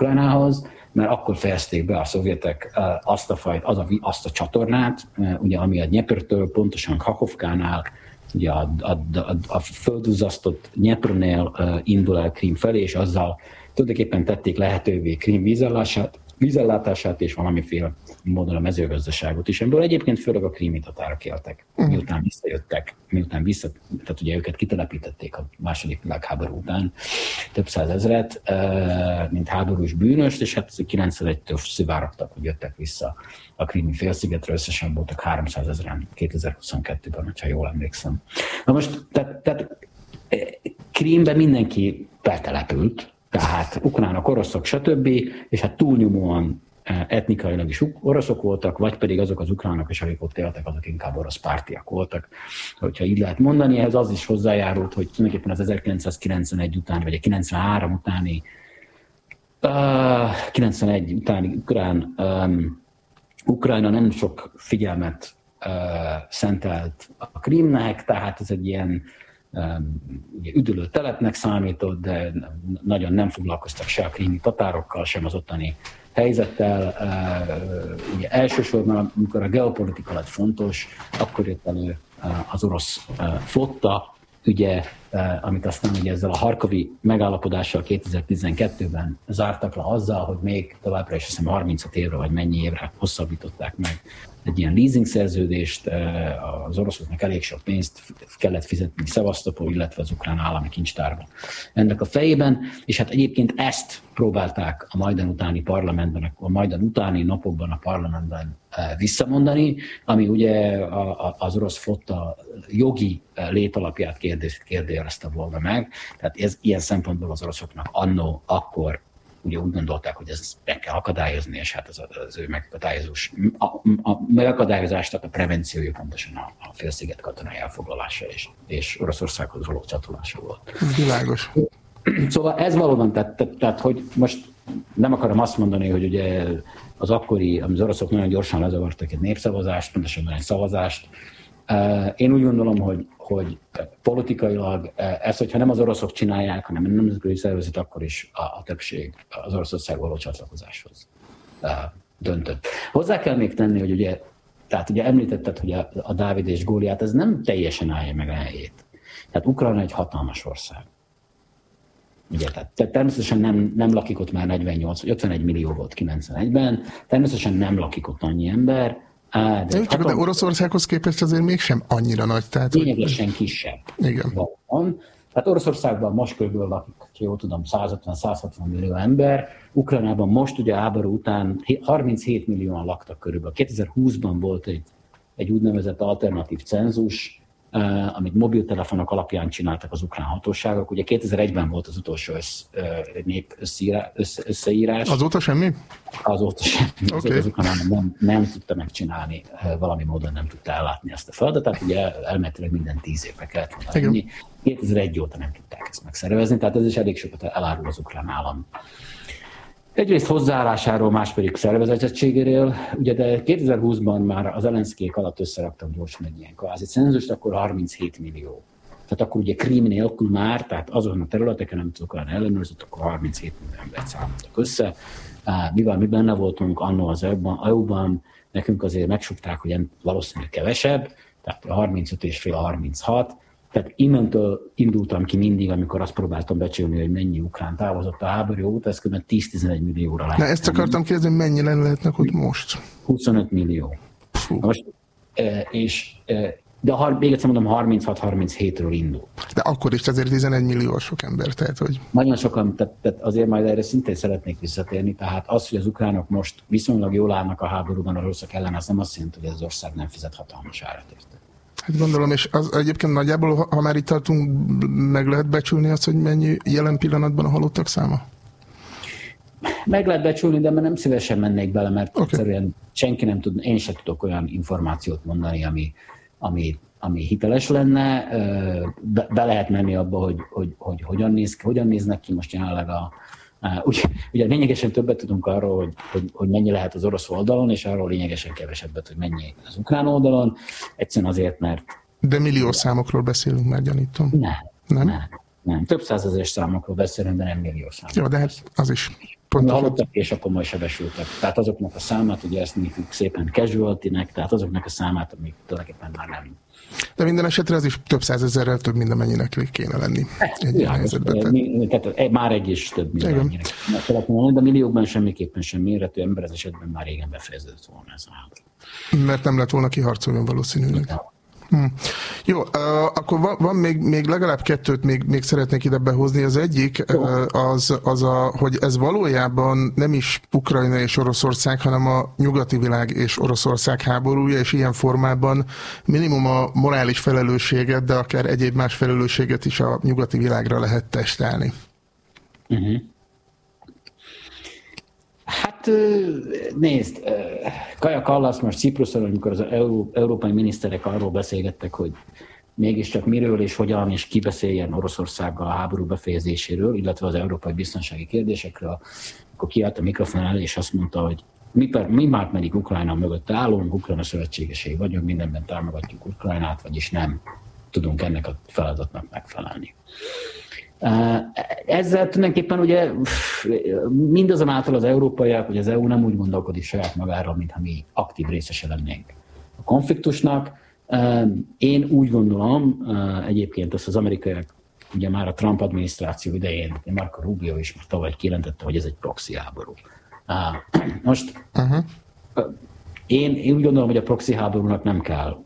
Ukrajnához, mert akkor fejezték be a szovjetek azt a csatornát, ugye, ami a Dnyeprtől, pontosan Kakhovkánál, ugye a földduzzasztott Dnyeprnél indul el Krím felé, és azzal tulajdonképpen tették lehetővé Krím vízellátását és valamiféle módon a mezőgazdaságot is. Ebből egyébként főleg a krími tatárok éltek, miután visszajöttek, tehát ugye őket kitelepítették a második világháború után, több százezret, mint háborús bűnöst, és hát 91-től szivárogtak, hogy jöttek vissza a krími félszigetről, összesen voltak 300 000-en 2022-ben, ha jól emlékszem. Na most, tehát Krímbe mindenki betelepült, tehát ukránok, oroszok, stb., és hát túlnyomóan etnikailag is oroszok voltak, vagy pedig azok az ukránok is, akik ott éltek, azok inkább orosz pártiak voltak. Hogyha így lehet mondani, ehhez az is hozzájárult, hogy tulajdonképpen az 1991 után, vagy a 93 utáni, 91 utáni Ukrajna nem sok figyelmet szentelt a Krímnek, tehát ez egy ilyen üdülő telepnek számított, de nagyon nem foglalkoztak se a krími tatárokkal, sem az ottani helyzettel. Ugye elsősorban, amikor a geopolitika lett fontos, akkor jött elő az orosz flotta ügye, amit aztán ugye ezzel a harkovi megállapodással 2012-ben zártak le azzal, hogy még továbbra is hiszem 35 évre vagy mennyi évre hosszabbították meg egy ilyen leasing szerződést, az oroszoknak elég sok pénzt kellett fizetni Szevasztopol, illetve az ukrán állami kincstárba. Ennek a fejében, és hát egyébként ezt próbálták a Majdan utáni parlamentben, a Majdan utáni napokban a parlamentben visszamondani, ami ugye az orosz flotta jogi létalapját kérdőjelezte volna meg. Tehát ez ilyen szempontból az oroszoknak akkor ugye úgy gondolták, hogy ezt meg kell akadályozni, és hát az ő megakadályozást, tehát a prevenciója pontosan a félsziget katonai elfoglalása és Oroszországhoz való csatolása volt. Világos. Szóval ez valóban, tehát hogy most nem akarom azt mondani, hogy ugye az oroszok nagyon gyorsan lezavartak egy népszavazást, pontosan egy szavazást. Én úgy gondolom, hogy politikailag ezt, hogyha nem az oroszok csinálják, hanem a nemzetközi szervezet, akkor is a többség az Oroszország való csatlakozáshoz döntött. Hozzá kell még tenni, hogy ugye említetted, hogy a Dávid és Góliát, ez nem teljesen állja meg a helyét. Tehát Ukrajna egy hatalmas ország. Ugye, tehát természetesen nem lakik ott már 48 vagy 51 millió volt 91-ben, természetesen nem lakik ott annyi ember, de Oroszországhoz képest azért mégsem annyira nagy. Tehát lényegesen kisebb. Igen. Van. Tehát Oroszországban most körülbelül lakik, ha jól tudom, 150-160 millió ember. Ukrajnában most ugye háború után 37 millióan laktak körülbelül. 2020-ban volt egy úgynevezett alternatív cenzus, amit mobiltelefonok alapján csináltak az ukrán hatóságok. Ugye 2001-ben volt az utolsó nép összeírás. Azóta semmi? Azóta semmi. Okay. Az ukrán nem tudta megcsinálni, valami módon nem tudta ellátni ezt a feladatot. Ugye elméletileg minden 10 évre kellett volna. 2001 óta nem tudták ezt megszervezni, tehát ez is elég sokat elárul az ukrán állam. Egyrészt hozzáállásáról, más pedig szervezettségéről, ugye de 2020-ban már az Zelenszkijék alatt összeraktak gyorsan egy ilyen kvázi cenzust, akkor 37 millió. Tehát akkor ugye Krím nélkül már, tehát azon a területeken, nem tudok olyan ellenőrzött, akkor 37 millió embert számoltak össze. Mivel mi benne voltunk annó az EU-ban, nekünk azért megsukták, hogy valószínűleg kevesebb, tehát a 35 és fél a 36. Tehát innentől indultam ki mindig, amikor azt próbáltam becsülni, hogy mennyi ukrán távozott a háború óta, ez kb. 10-11 millióra lehet. Na ezt akartam kérdezni, mennyi lehetnek ott most? 25 millió. Most, de még egyszer mondom, 36-37-ről indul. De akkor is azért 11 millió sok ember, tehát hogy... Nagyon sokan, tehát azért majd erre szintén szeretnék visszatérni, tehát az, hogy az ukránok most viszonylag jól állnak a háborúban a oroszok ellen, az nem azt jelenti, hogy az ország nem fizet hatalmas árat érte. Hát gondolom, és az egyébként nagyjából, ha már itt tartunk, meg lehet becsülni azt, hogy mennyi jelen pillanatban a halottak száma? Meg lehet becsülni, de nem szívesen mennék bele, mert egyszerűen senki nem tud, én sem tudok olyan információt mondani, ami hiteles lenne. Be lehet menni abba, hogy hogyan néznek ki most jelenleg ugye lényegesen többet tudunk arról, hogy mennyi lehet az orosz oldalon, és arról lényegesen kevesebbet, hogy mennyi az ukrán oldalon. Egyszerűen azért, mert... De milliós számokról beszélünk már, gyanítom. Nem. Nem, több százezeres számokról beszélünk, de nem millió számokról. Jó, de hát az is halottak és a komoly sebesültek. Tehát azoknak a számát, ugye ezt hívjuk szépen casualty-nek, tehát azoknak a számát, amik tulajdonképpen már nem. De minden esetre az is több százezerrel több, mint amennyinek kéne lenni egy ilyen helyzetben. Tehát már egy is több, mint amennyinek. De milliókban semmiképpen sem mérhető, ember az esetben már régen befejeződött volna ez a háború. Mert nem lett volna kiharcoljon valószínűleg. Jó, akkor van még legalább kettőt még szeretnék ide behozni. Az egyik hogy ez valójában nem is Ukrajna és Oroszország, hanem a nyugati világ és Oroszország háborúja, és ilyen formában minimum a morális felelősséget, de akár egyéb más felelősséget is a nyugati világra lehet testálni. Hát nézd, Kaja Kallas most Cipruson, amikor az európai miniszterek arról beszélgettek, hogy mégiscsak miről és hogyan és ki beszéljen Oroszországgal a háború befejezéséről, illetve az európai biztonsági kérdésekről, akkor kiállt a mikrofon elé, és azt mondta, hogy mi már pedig Ukrajna mögött állunk, Ukrajna szövetségesei vagyunk, mindenben támogatjuk Ukrajnát, vagyis nem tudunk ennek a feladatnak megfelelni. Ezzel tulajdonképpen ugye mindazonáltal az európaiak, hogy az EU nem úgy gondolkodik saját magáról, mintha mi aktív részese lennénk a konfliktusnak. Én úgy gondolom, egyébként ezt az amerikaiak ugye már a Trump adminisztráció idején, Marco Rubio is már tavaly kijelentette, hogy ez egy proxy háború. Most én úgy gondolom, hogy a proxy háborúnak nem kell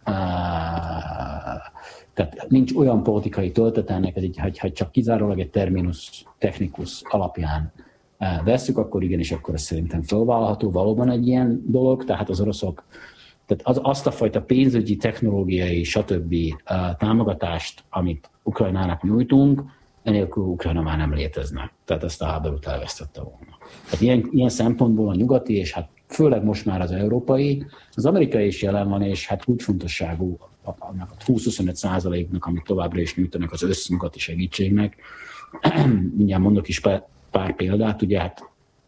tehát nincs olyan politikai töltete ennek, hogy csak kizárólag egy terminus technicus alapján vesszük, akkor igenis, akkor ez szerintem felvállalható valóban egy ilyen dolog, tehát az oroszok, tehát azt a fajta pénzügyi, technológiai, stb. Támogatást, amit Ukrajnának nyújtunk, enélkül Ukrajna már nem létezne. Tehát ezt a háborút elvesztette volna. Tehát ilyen szempontból a nyugati, és hát főleg most már az európai, az amerikai is jelen van, és hát kulcsfontosságú annak a 20-25%-nak, amit továbbra is nyújtanak az össznyugati segítségnek. Mindjárt mondok is pár példát, ugye hát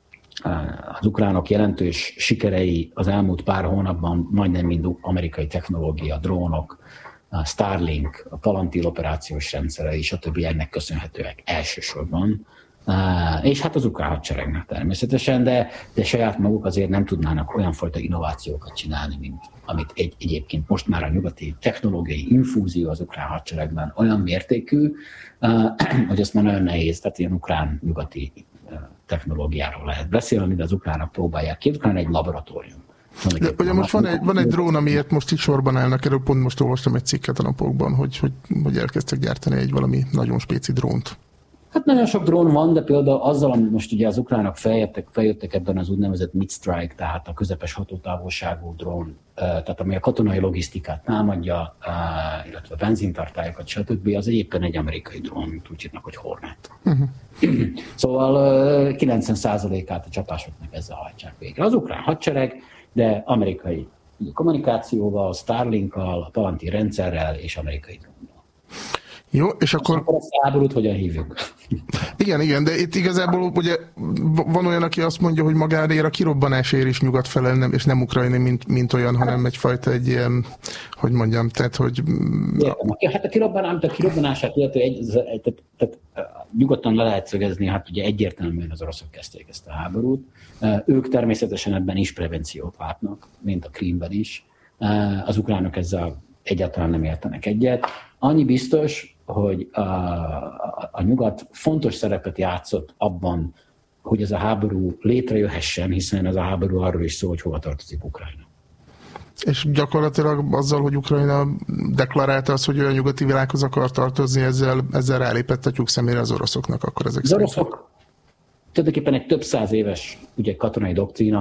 az ukránok jelentős sikerei az elmúlt pár hónapban majdnem mind amerikai technológia, drónok, a Starlink, a Palantir operációs rendszerei, stb. Ennek köszönhetőek elsősorban. És hát az ukrán hadseregnek természetesen, de saját maguk azért nem tudnának olyan fajta innovációkat csinálni, mint amit egyébként most már a nyugati technológiai infúzió az ukrán hadseregben olyan mértékű, hogy azt már nagyon nehéz, tehát ilyen ukrán-nyugati technológiáról lehet beszélni, amit az ukránok próbálják ki. Ukrán egy laboratórium. De ugye most van egy drón, amiért most itt sorban állnak, erről pont most olvastam egy cikket a napokban, hogy elkezdtek gyártani egy valami nagyon spéci drónt. Hát nagyon sok drón van, de például azzal, amit most ugye az ukránok feljöttek ebben az úgynevezett mid-strike, tehát a közepes hatótávolságú drón, tehát ami a katonai logisztikát támadja, illetve benzintartályokat, stb. Az éppen egy amerikai drón, úgy hívnak, hogy Hornet. Szóval 90%-át a csapásoknak ezzel hajtsák végre. Az ukrán hadsereg, de amerikai kommunikációval, Starlinkkal, a Palantir rendszerrel és amerikai drónnal. Jó, és akkor ezt a háborút hogyan hívjuk? Igen, de itt igazából ugye van olyan, aki azt mondja, hogy magáért a kirobbanásért is nyugat felel, és nem ukrajnai, mint olyan, hanem egyfajta egy ilyen, hogy mondjam, tehát, hogy... Hát a kirobbanását illetve tehát nyugodtan le lehet szögezni, hát ugye egyértelműen az oroszok kezdték ezt a háborút. Ők természetesen ebben is prevenciót látnak, mint a Krímben is. Az ukránok ezzel egyáltalán nem értenek egyet. Annyi biztos, hogy a nyugat fontos szerepet játszott abban, hogy ez a háború létrejöhessen, hiszen ez a háború arról is szól, hogy hova tartozik Ukrajna. És gyakorlatilag azzal, hogy Ukrajna deklarálta azt, hogy olyan nyugati világhoz akar tartozni, ezzel rálépett a tyúk szemére az oroszoknak, akkor ezek szerint. Az oroszok tulajdonképpen egy több száz éves ugye, katonai doktrína,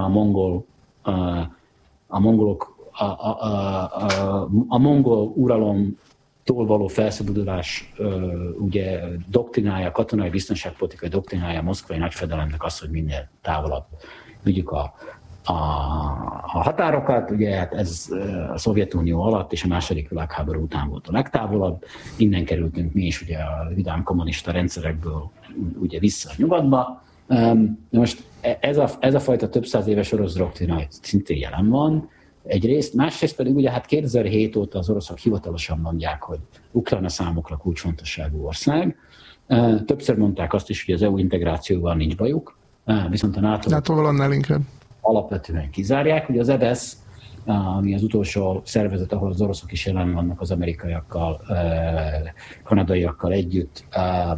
a mongol uralomtól való felszabadulás ugye doktrinája, katonai biztonságpolitikai doktrinája a moszkvai nagyfejedelemnek az, hogy minél távolabb vigyük a határokat. Ugye hát ez a Szovjetunió alatt és a második világháború után volt a legtávolabb. Innen kerültünk mi is ugye a vidám kommunista rendszerekből ugye vissza a nyugatba. Most ez a fajta több száz éves orosz doktrina szintén jelen van, egyrészt, másrészt pedig ugye hát 2007 óta az oroszok hivatalosan mondják, hogy Ukrajna számukra kulcsfontosságú ország. Többször mondták azt is, hogy az EU integrációval nincs bajuk, viszont a NATO-val annál inkább alapvetően kizárják. Ugye az EBS, ami az utolsó szervezet, ahol az oroszok is jelen vannak az amerikaiakkal, kanadaiakkal együtt,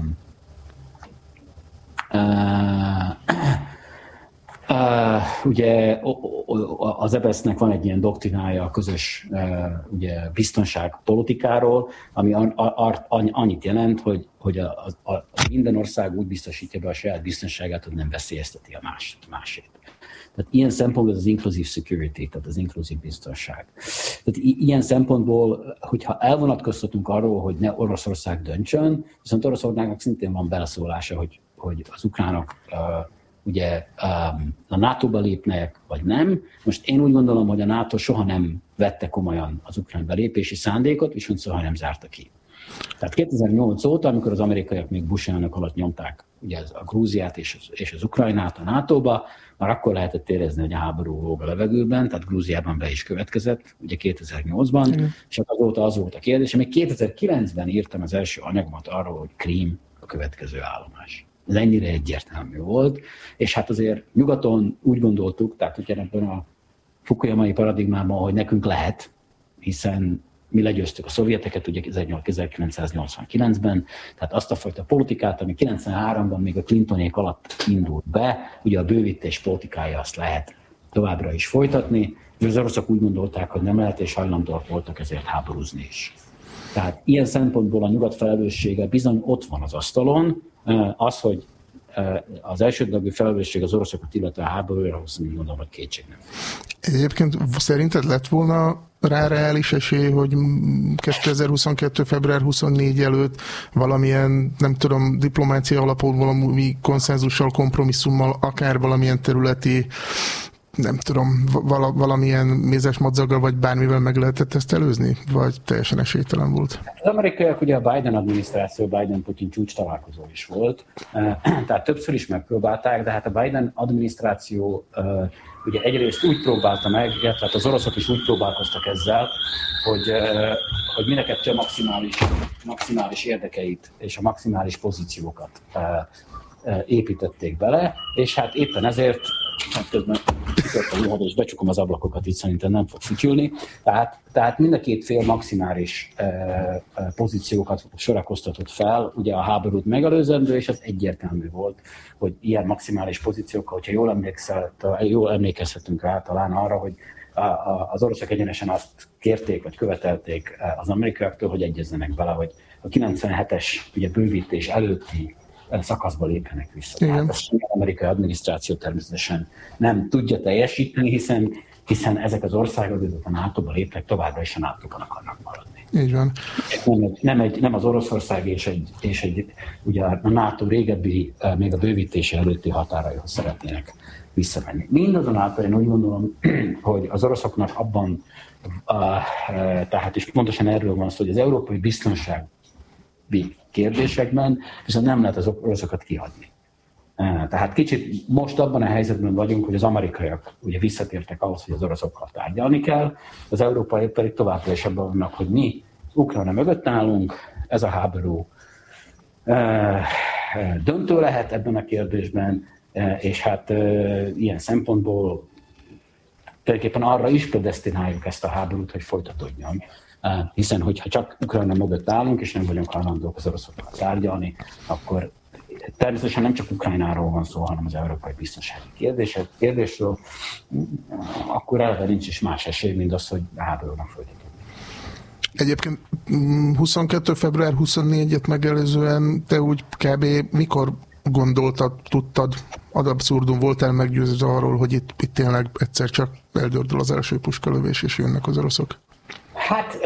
ugye az EBS-nek van egy ilyen doktrinája a közös ugye, biztonságpolitikáról, ami annyit jelent, hogy minden ország úgy biztosítja be a saját biztonságát, hogy nem veszélyezteti a másét. Tehát ilyen szempontból az inclusive security, tehát az inkluzív biztonság. Tehát ilyen szempontból, hogyha elvonatkoztatunk arról, hogy ne Oroszország döntsön, viszont Oroszországnak szintén van beleszólása, hogy az ukránok ugye a NATO-ba lépnek, vagy nem. Most én úgy gondolom, hogy a NATO soha nem vette komolyan az ukrán belépési szándékot, viszont soha nem zárta ki. Tehát 2008 óta, amikor az amerikaiak még Bush elnök alatt nyomták ugye a Grúziát és az Ukrajnát a NATO-ba, már akkor lehetett érezni, hogy a háború lóg a levegőben, tehát Grúziában be is következett, ugye 2008-ban, és azóta az volt a kérdés. Még 2009-ben írtam az első anyagomat arról, hogy Krím a következő állomás. Ez ennyire egyértelmű volt, és hát azért nyugaton úgy gondoltuk, tehát ugyanebben a fukuyamai paradigmában, hogy nekünk lehet, hiszen mi legyőztük a szovjeteket ugye 1989-ben, tehát azt a fajta politikát, ami 93-ban még a Clintonék alatt indult be, ugye a bővítés politikája azt lehet továbbra is folytatni, és az oroszok úgy gondolták, hogy nem lehet, és hajlandóak voltak ezért háborúzni is. Tehát ilyen szempontból a nyugat felelőssége bizony ott van az asztalon, az, hogy az elsődleges felelősség az oroszokat, illetve a háborúra, azt mondom, hogy kétség nem. Egyébként szerinted lett volna rá reális esély, hogy 2022. február 24 előtt valamilyen, nem tudom, diplomácia alapul valami konszenzussal, kompromisszummal, akár valamilyen területi, nem tudom, valamilyen mézes madzaggal, vagy bármivel meg lehetett ezt előzni? Vagy teljesen esélytelen volt? Az amerikaiak, ugye a Biden adminisztráció, Biden-Putin csúcs találkozó is volt, tehát többször is megpróbálták, de hát a Biden adminisztráció ugye egyrészt úgy próbálta meg, tehát az oroszok is úgy próbálkoztak ezzel, hogy mindenkettő maximális érdekeit és a maximális pozíciókat építették bele, és hát éppen ezért közben és becsukom az ablakokat, itt szerintem nem fog fütyülni. Tehát mind a két fél maximális pozíciókat sorakoztatott fel, ugye a háborút megelőzendő, és az egyértelmű volt, hogy ilyen maximális pozíciókkal, hogyha jól emlékezhetünk rá talán arra, hogy az oroszok egyenesen azt kérték, vagy követelték az amerikaiaktól, hogy egyezzenek bele, hogy a 97-es ugye, bővítés előtti szakaszba lépjenek vissza. Tehát ezt az amerikai adminisztráció természetesen nem tudja teljesíteni, hiszen ezek az országok, azok a NATO-ba lépnek, továbbra is a NATO-ban akarnak maradni. Így van. Nem az Oroszország és egy ugye a NATO régebbi, még a bővítése előtti határaihoz szeretnének visszamenni. Mindazonáltal én úgy gondolom, hogy az oroszoknak abban, tehát is pontosan erről van szó, hogy az európai biztonsági kérdésekben viszont nem lehet az oroszokat kihagyni. Tehát kicsit most abban a helyzetben vagyunk, hogy az amerikaiak ugye visszatértek ahhoz, hogy az oroszokkal tárgyalni kell, az európaiak pedig továbbra is abban vannak, hogy mi Ukrajna mögött állunk, ez a háború döntő lehet ebben a kérdésben, és hát ilyen szempontból tulajdonképpen arra is predesztináljuk ezt a háborút, hogy folytatódjon. Hiszen, hogyha csak Ukrajna mögött állunk, és nem vagyunk hajlandók az oroszokkal tárgyalni, akkor természetesen nem csak Ukrajnáról van szó, hanem az európai biztonsági kérdésről, akkor eleve nincs is más esély, mint az, hogy a háborúnak folytatódjon. Egyébként 22. február 24-et megelőzően te úgy kb. Mikor gondoltad, tudtad, ad abszurdum, voltál meggyőződve arról, hogy itt tényleg egyszer csak eldördül az első puskalövés, és jönnek az oroszok? Hát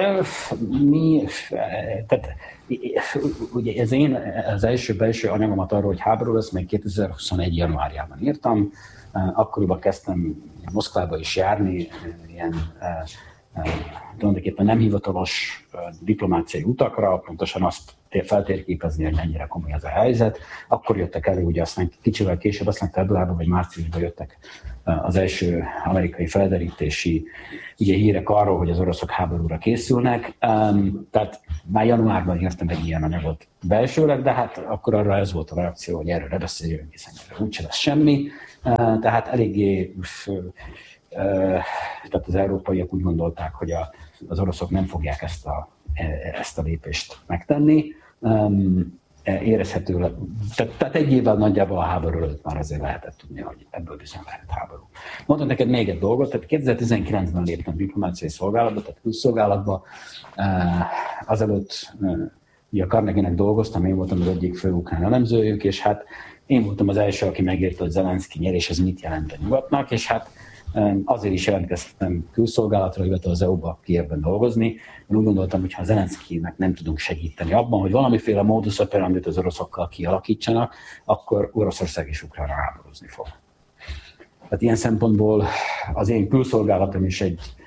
tehát ugye az első anyagomat arról, hogy háború lesz, még 2021. januárjában írtam, akkoriban kezdtem Moszkvába is járni, ilyen tulajdonképpen nem hivatalos diplomáciai utakra, pontosan azt feltérképezni, hogy mennyire komoly ez a helyzet. Akkor jöttek elő, ugye aztán kicsivel később, aztán februárban vagy márciusban jöttek az első amerikai felderítési ugye, hírek arról, hogy az oroszok háborúra készülnek. Tehát már januárban írtam egy ilyen anyagot belsőleg, de hát akkor arra ez volt a reakció, hogy erről ne beszéljünk, hiszen erről úgyse lesz semmi. Tehát eléggé, tehát az európaiak úgy gondolták, hogy az oroszok nem fogják ezt a lépést megtenni. Érezhető, tehát egy évvel nagyjából a háború előtt már azért lehetett tudni, hogy ebből bizony lehet háború. Mondtam neked még egy dolgot, tehát 2019-ben léptem diplomáciai szolgálatba, tehát külszolgálatba. Azelőtt ugye a Carnegie-nek dolgoztam, én voltam az egyik fő ukrán elemzőjük, és hát én voltam az első, aki megérte, hogy Zelenszky nyer, és ez mit jelent a nyugatnak, és hát azért is jelentkeztem külszolgálatra, illetve az EU-ba Kijevben dolgozni. Én úgy gondoltam, hogy ha Zelenszkynek nem tudunk segíteni abban, hogy valamiféle modus operandit az oroszokkal kialakítsanak, akkor Oroszország és Ukrajna háborúzni fog. Tehát ilyen szempontból az én külszolgálatom is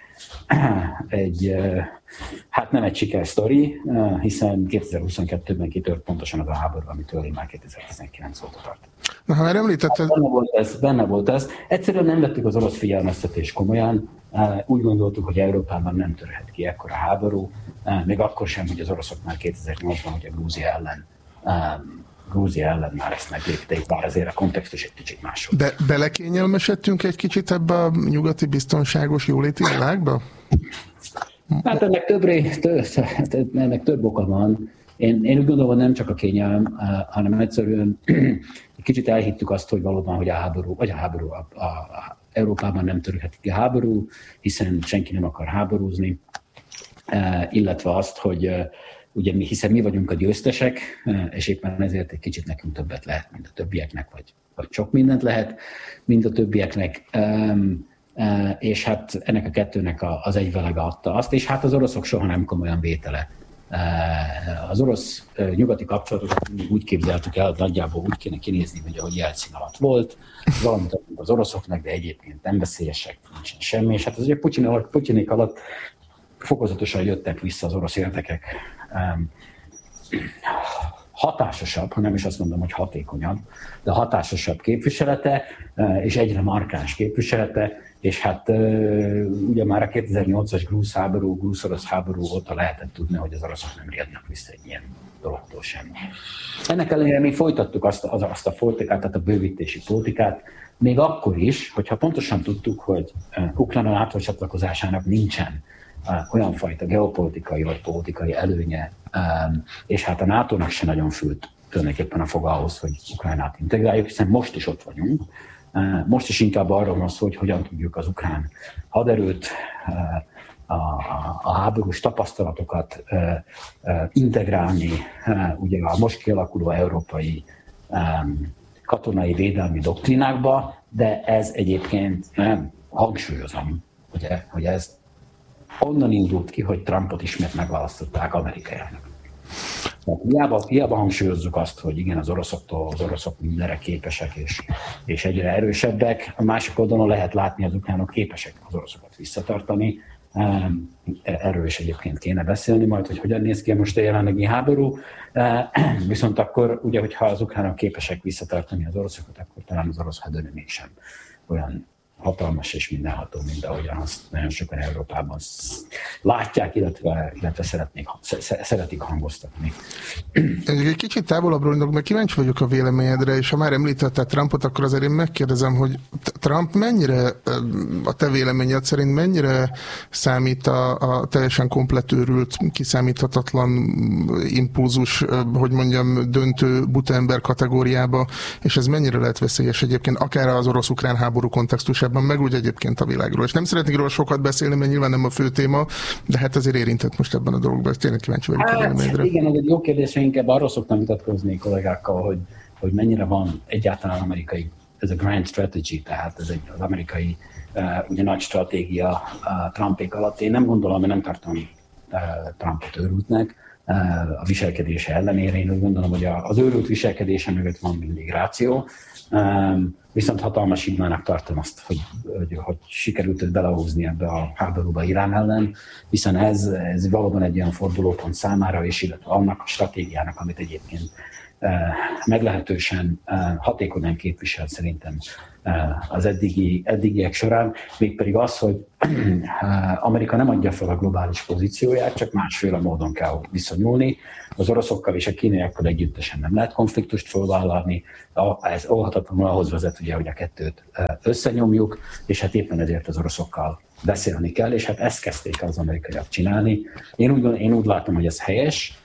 hát nem egy sikersztori, hiszen 2022-ben kitört pontosan az a háború, amitől én már 2019 óta tart. Na, ha már említetted... Benne volt ez. Egyszerűen nem vettük az orosz figyelmeztetést komolyan. Úgy gondoltuk, hogy Európában nem törhet ki ekkora háború, még akkor sem, hogy az oroszok már 2008-ban, hogy a Grúzia ellen már ezt meglépték, bár azért a kontextus egy kicsit más volt. De belekényelmesedtünk egy kicsit ebbe a nyugati biztonságos jóléti világba? Hát ennek több oka van. Én úgy gondolom, nem csak a kényelem, hanem egyszerűen egy kicsit elhittük azt, hogy valóban, hogy a Európában nem törheti ki a háború, hiszen senki nem akar háborúzni, illetve azt, hogy ugye hiszen mi vagyunk a győztesek, és éppen ezért egy kicsit nekünk többet lehet, mint a többieknek, vagy sok mindent lehet, mint a többieknek. És hát ennek a kettőnek az egyvelege adta azt, és hát az oroszok soha nem komolyan vétele. Az orosz nyugati kapcsolatokat úgy képzeltük el, nagyjából úgy kéne kinézni, hogy ahogy Jelcin alatt volt, valamit az oroszoknak, de egyébként nem veszélyesek, nincsen semmi, és hát az ugye Putyinék alatt fokozatosan jöttek vissza az orosz érdekek hatásosabb, ha nem is azt mondom, hogy hatékonyabb, de hatásosabb képviselete, és egyre markáns képviselete, és hát ugye már a 2008-as grúz-orosz háború óta lehetett tudni, hogy az oroszok nem riadnak vissza egy ilyen dologtól sem. Ennek ellenére mi folytattuk azt a politikát, tehát a bővítési politikát, még akkor is, hogyha pontosan tudtuk, hogy Ukrajna NATO csatlakozásának nincsen olyan fajta geopolitikai vagy politikai előnye, és hát a NATO-nak se nagyon fült tulajdonképpen a foga ahhoz, hogy Ukrajnát integráljuk, hiszen most is ott vagyunk. Most is inkább arról van szó, hogy hogyan tudjuk az ukrán haderőt, a háborús tapasztalatokat integrálni ugye a most kialakuló európai katonai védelmi doktrinákba, de ez egyébként nem hangsúlyozom, ugye, hogy ez onnan indult ki, hogy Trumpot ismét megválasztották amerikai elnök. Hiába hangsúlyozzuk azt, hogy igen, az oroszok mindenre képesek és egyre erősebbek, a másik oldalon lehet látni, az ukránok képesek az oroszokat visszatartani. Erről is egyébként kéne beszélni majd, hogy hogyan néz ki most a jelenlegi háború. Viszont akkor, ugye, hogyha az ukránok képesek visszatartani az oroszokat, akkor talán az orosz haderő mégsem olyan hatalmas és mindenható, mint ahogyan azt nagyon sokan Európában látják, illetve szeretik hangoztatni. Egy kicsit távolabbról indulok, mert kíváncsi vagyok a véleményedre, és ha már említetted Trumpot, akkor azért én megkérdezem, hogy Trump mennyire, a te véleményed szerint mennyire számít a teljesen komplett őrült, kiszámíthatatlan impulzus, hogy mondjam, döntő buta ember kategóriába, és ez mennyire lehet veszélyes egyébként, akár az orosz-ukrán háború kontextusában, meg úgy egyébként a világról. És nem szeretnék róla sokat beszélni, mert nyilván nem a fő téma, de hát azért érintett most ebben a dologban, ezt tényleg kíváncsi vagyok a véleményedre. Igen, ez egy jó kérdés, inkább arról szoktam vitatkozni kollégákkal, hogy mennyire van egyáltalán amerikai, ez a grand strategy, tehát ez az amerikai ugye nagy stratégia Trumpék alatt. Én nem gondolom, mert nem tartom Trumpot őrültnek. a viselkedése ellenére. Én úgy gondolom, hogy az őrült viselkedése mögött van mindig ráció, viszont hatalmas hibának tartom azt, hogy sikerült őt belehúzni ebbe a háborúba Irán ellen, hiszen ez valóban egy olyan fordulópont számára, és illetve annak a stratégiának, amit egyébként meglehetősen hatékonyan képvisel szerintem az eddigiek során, mégpedig az, hogy Amerika nem adja fel a globális pozícióját, csak másféle módon kell viszonyulni. Az oroszokkal és a kínaiakkal együttesen nem lehet konfliktust fölvállalni, ez óhatatlanul ahhoz vezet, ugye, hogy a kettőt összenyomjuk, és hát éppen ezért az oroszokkal beszélni kell, és hát ezt kezdték az amerikaiak csinálni. Én úgy látom, hogy ez helyes.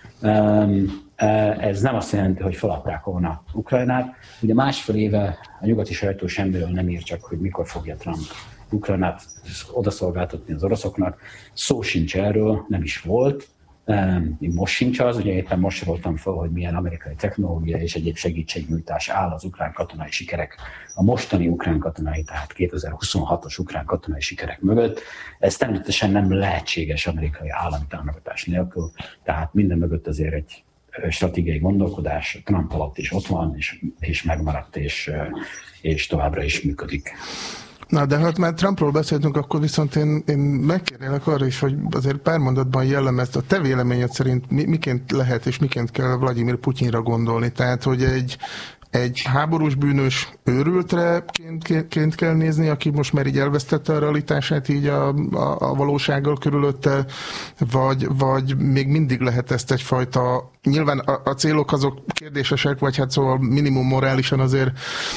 Ez nem azt jelenti, hogy feladták volna Ukrajnát. Ugye másfél éve a nyugati sajtó semmiről nem ír, csak hogy mikor fogja Trump Ukrajnát odaszolgáltatni az oroszoknak. Szó sincs erről, nem is volt. Most sincs az, ugye éppen most soroltam fel, hogy milyen amerikai technológia és egyéb segítségnyújtás áll az ukrán katonai sikerek, a mostani ukrán katonai, tehát 2026-os ukrán katonai sikerek mögött. Ez természetesen nem lehetséges amerikai állami támogatás nélkül, tehát minden mögött azért egy stratégiai gondolkodás Trump alatt is ott van, és megmaradt, és továbbra is működik. Na, de hát már Trumpról beszéltünk, akkor viszont én megkérnélek arra is, hogy azért pár mondatban jellemezd a te véleményed szerint miként lehet és miként kell Vladimir Putyinra gondolni. Tehát, hogy egy háborús bűnös őrültreként kell nézni, aki most már így elvesztette a realitását így a valósággal körülötte, vagy még mindig lehet ezt egyfajta, nyilván a célok azok kérdésesek, vagy hát szóval minimum morálisan azért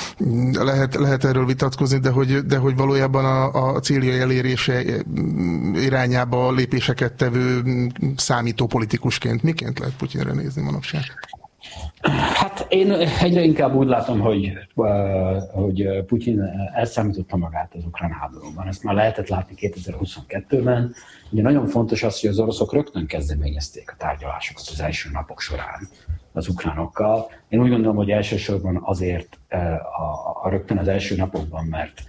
lehet erről vitatkozni, de hogy valójában a célja elérése irányába lépéseket tevő számító politikusként miként lehet Putyinra nézni manapság? Hát én egyre inkább úgy látom, hogy Putyin elszámította magát az ukrán háborúban. Ezt már lehetett látni 2022-ben. Ugye nagyon fontos az, hogy az oroszok rögtön kezdeményezték a tárgyalásokat az első napok során az ukránokkal. Én úgy gondolom, hogy elsősorban azért rögtön az első napokban, mert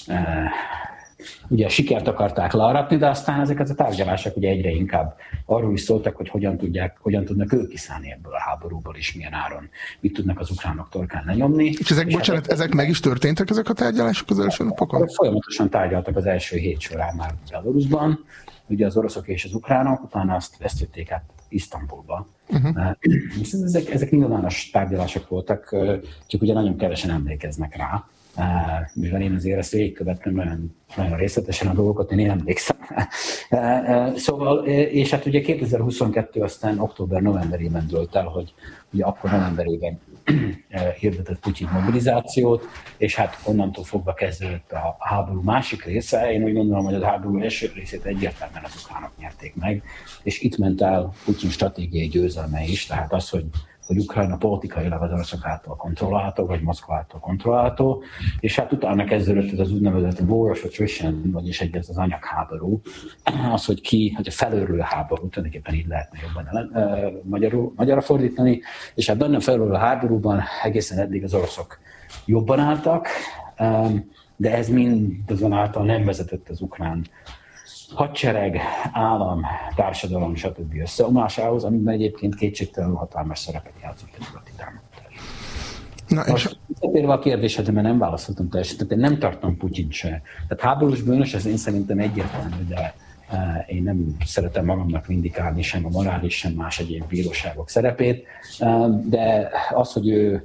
ugye sikert akarták learatni, de aztán ezeket a tárgyalások ugye egyre inkább arról is szóltak, hogy hogyan tudnak ők kiszállni ebből a háborúból, és milyen áron mit tudnak az ukránok torkán lenyomni. És ezek meg is történtek, ezek a tárgyalások az első napokon? Folyamatosan tárgyaltak az első hét során már Belarusban, ugye az oroszok és az ukránok, utána ezt jötték át Isztambulba. Ezek nyilvános tárgyalások voltak, csak ugye nagyon kevesen emlékeznek rá. Mivel én azért ezt végigkövettem nagyon részletesen a dolgokat, én emlékszem. Szóval, és hát ugye 2022 aztán október-novemberében dőlt el, hogy ugye akkor novemberében hirdetett Putyin mobilizációt, és hát onnantól fogva kezdődött a háború másik része. Én úgy gondolom, hogy a háború első részét egyértelműen az ukránok nyerték meg, és itt ment el Putyin stratégiai győzelme is, tehát az, hogy Ukrajna politikailag az oroszok által kontrollálható, vagy Moszkva által kontrollálható, és hát utána kezdődött ez az úgynevezett War of Attrition, vagyis ez az anyagháború, az, hogy a felőrülő háború, tulajdonképpen így lehetne jobban magyarra fordítani, és hát benne felőrülő háborúban egészen eddig az oroszok jobban álltak, de ez mindazonáltal nem vezetett az ukrán hadsereg, állam, társadalom, stb. Összeomlásához, amiben egyébként kétségtelenül hatalmas szerepet játszott a nyugati támogatás. Most visszatérve a kérdésedre, mert nem válaszoltam teljesen, tehát én nem tartom Putyint se. Tehát háborús bűnös, ez én szerintem egyértelmű, de én nem szeretem magamnak vindikálni sem a morális, sem más egyéb bíróságok szerepét, de az, hogy ő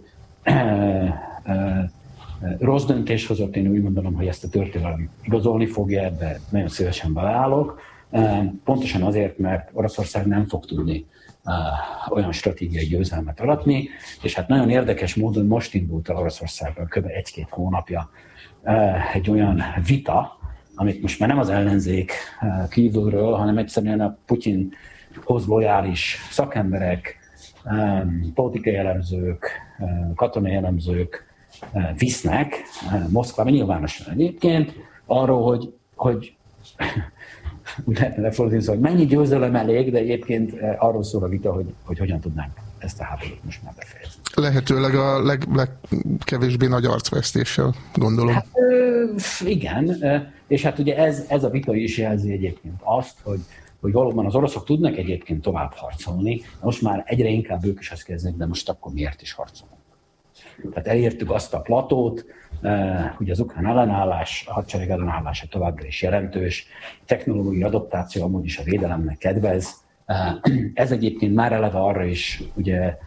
rossz döntés hozott, én úgy gondolom, hogy ezt a történelem igazolni fogja, ebbe nagyon szívesen beleállok. Pontosan azért, mert Oroszország nem fog tudni olyan stratégiai győzelmet aratni, és hát nagyon érdekes módon most indult el Oroszországban kb. 1-2 hónapja egy olyan vita, amit most már nem az ellenzék kívülről, hanem egyszerűen a Putyinhoz lojális szakemberek, politikai elemzők, katonai elemzők visznek Moszkvában nyilvánosan egyébként arról, hogy úgy lehetne lefordítani, hogy mennyi győzelem elég, de egyébként arról szól a vita, hogy hogyan tudnánk ezt a háborút most már befejezni. Lehetőleg a legkevésbé nagy arcvesztéssel, gondolom. Hát igen, és hát ugye ez a vita is jelzi egyébként azt, hogy valóban az oroszok tudnak egyébként tovább harcolni, most már egyre inkább ők is azt kezdenek, de most akkor miért is harcolunk? Tehát elértük azt a platót, hogy az ukrán ellenállás, a hadsereg ellenállása továbbra is jelentős, technológiai adaptáció amúgy is a védelemnek kedvez. Ez egyébként már eleve arra is ugye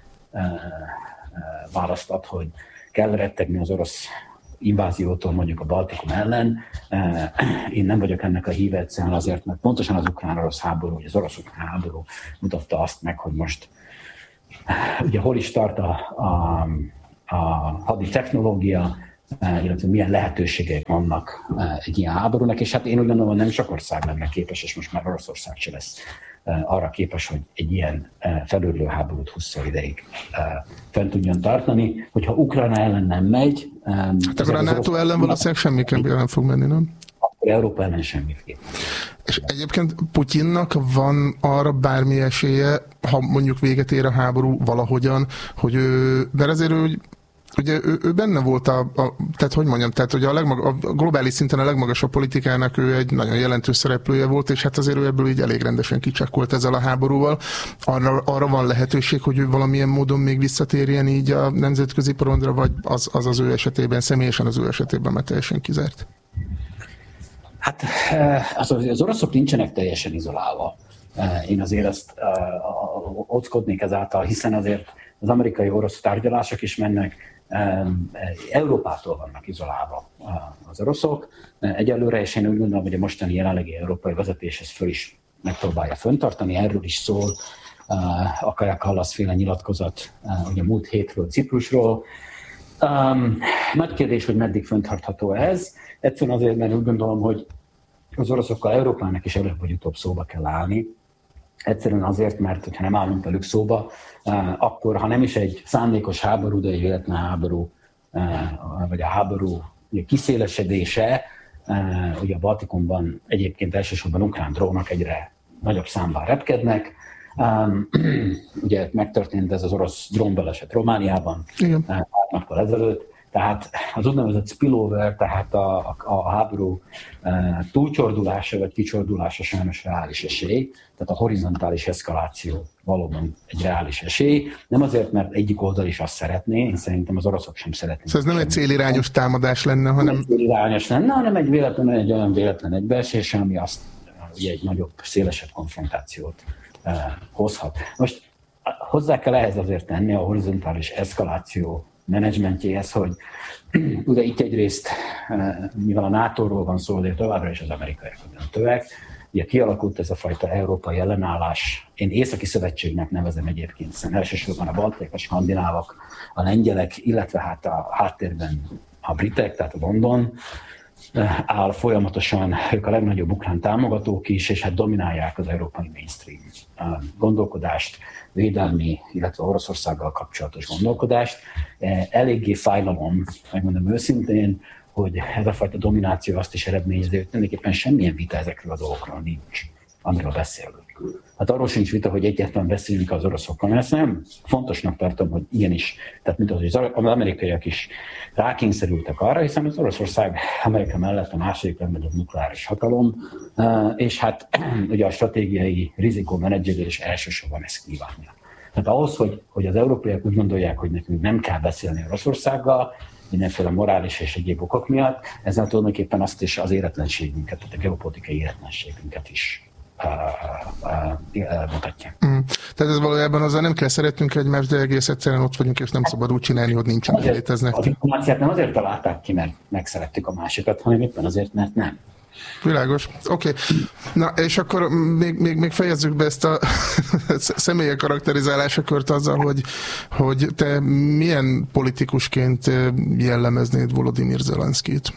választat, hogy kell rettegni az orosz inváziótól mondjuk a Baltikum ellen. Én nem vagyok ennek a híve egyszerűen azért, mert pontosan az ukrán-orosz háború, vagy az orosz-ukrán háború mutatta azt meg, hogy most ugye hol is tart a hadi technológia, illetve milyen lehetőségek vannak egy ilyen háborúnak, és hát én úgy gondolom, hogy nem sok ország lenne képes, és most már Oroszország se lesz arra képes, hogy egy ilyen felőrlő háborút 20 ideig fent tudjon tartani. Hogyha Ukrajna ellen nem megy... Hát akkor a NATO ellen valószínűleg semmiképpen nem fog menni, nem? Akkor Európa ellen semmiképp. És egyébként Putyinnak van arra bármi esélye, ha mondjuk véget ér a háború valahogyan, hogy ő, mert azért ugye ő benne volt tehát hogy mondjam, tehát ugye a globális szinten a legmagasabb politikának ő egy nagyon jelentős szereplője volt, és hát azért ő ebből így elég rendesen kicsekkolt ezzel a háborúval. Arra van lehetőség, hogy ő valamilyen módon még visszatérjen így a nemzetközi porondra, vagy az ő esetében, személyesen az ő esetében már teljesen kizárt? Hát az oroszok nincsenek teljesen izolálva. Én azért ezt óckodnék ezáltal, hiszen azért az amerikai-orosz tárgyalások is mennek, Európától vannak izolálva az oroszok egyelőre, és én úgy gondolom, hogy a mostani jelenlegi európai vezetés ezt föl is megpróbálja fenntartani, erről is szól a Kaja Kallas-féle nyilatkozat ugye múlt hétről Ciprusról. Nagy kérdés, hogy meddig fenntartható ez. Egyszerűen azért, mert úgy gondolom, hogy az oroszokkal Európának is előbb vagy utóbb szóba kell állni. Egyszerűen azért, mert hogyha nem állunk velük szóba, akkor, ha nem is egy szándékos háború, de egy véletlen háború, vagy a háború kiszélesedése, ugye a Baltikumban egyébként elsősorban ukrán drónok egyre nagyobb számban repkednek. Ugye megtörtént ez az orosz drónbaleset Romániában pár nappal ezelőtt, tehát az úgynevezett spillover, tehát a háború túlcsordulása vagy kicsordulása sajnos reális esély, tehát a horizontális eszkaláció valóban egy reális esély. Nem azért, mert egyik oldal is azt szeretné, én szerintem az oroszok sem szeretnék. Szóval ez nem egy célirányos támadás lenne, hanem... Nem célirányos lenne, hanem egy olyan véletlen egybeesés, ami azt ugye egy nagyobb, szélesebb konfrontációt hozhat. Most hozzá kell ehhez azért tenni a horizontális eszkaláció menedzsmentjéhez, hogy ugye itt egyrészt, mivel a NATO-ról van szó, de továbbra is az amerikaiak döntőek, ugye kialakult ez a fajta európai ellenállás. Én északi szövetségnek nevezem egyébként, hiszen elsősorban a baltiak, a skandinávok, a lengyelek, illetve hát a háttérben a britek, tehát a London áll folyamatosan, ők a legnagyobb ukrán támogatók is, és hát dominálják az európai mainstream gondolkodást, védelmi, illetve Oroszországgal kapcsolatos gondolkodást. Eléggé fájlalom, megmondom őszintén, hogy ez a fajta domináció azt is eredményezi, hogy tulajdonképpen semmilyen vita ezekről a dolgokról nincs, amiről beszélünk. Hát arról sincs vita, hogy egyáltalán beszéljünk az oroszokkal, mert ezt nem fontosnak tartom, hogy igenis, tehát mint az amerikaiak is rákényszerültek arra, hiszen az Oroszország Amerika mellett a második legnagyobb nukleáris hatalom, és hát ugye a stratégiai rizikómenedzselés elsősorban ezt kívánja. Tehát ahhoz, hogy az európaiak úgy gondolják, hogy nekünk nem kell beszélni Oroszországgal, mindenféle morális és egyéb okok miatt, ezzel tulajdonképpen azt is az éretlenségünket, tehát a geopolitikai éretlenségünket is mutatja. Tehát ez valójában azzal nem kell szeretnünk egymást, de egész egyszerűen ott vagyunk, és nem szabad úgy csinálni, hogy nincsenek, léteznek. A diplomáciát nem azért találták ki, mert megszerettük a másikat, hanem éppen azért, mert nem. Világos. Oké. Na, és akkor még fejezzük be ezt a személyi karakterizálásakört azzal, hogy te milyen politikusként jellemeznéd Volodymyr Zelenszkijt?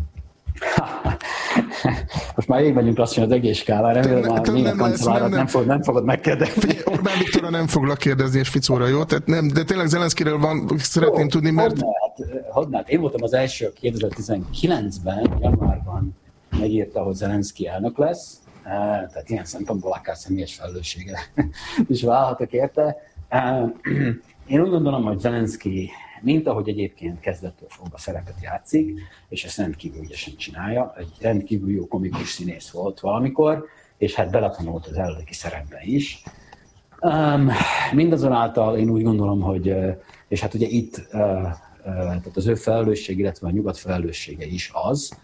Most már ég vagyunk lassan az egész skálán, remélem a német kancellárat nem fogod megkérdezni. Orbán Viktorra nem foglak kérdezni, és Ficóra, jó? Tehát nem, de tényleg Zelenszkijről szeretném tudni, mert... Hogyne, én voltam az első 2019-ben, januárban megírta, hogy Zelenszkij elnök lesz, tehát ilyen szempontból akár személyes felelőssége is válhatok érte. Én úgy gondolom, hogy Zelenszkij, mint ahogy egyébként kezdettől fogva szerepet játszik, és ezt rendkívül ügyesen csinálja, egy rendkívül jó komikus színész volt valamikor, és hát beletanult az ellenzéki szerepbe is. Mindazonáltal én úgy gondolom, hogy, és hát ugye itt tehát az ő felelősség, illetve a nyugat felelőssége is az,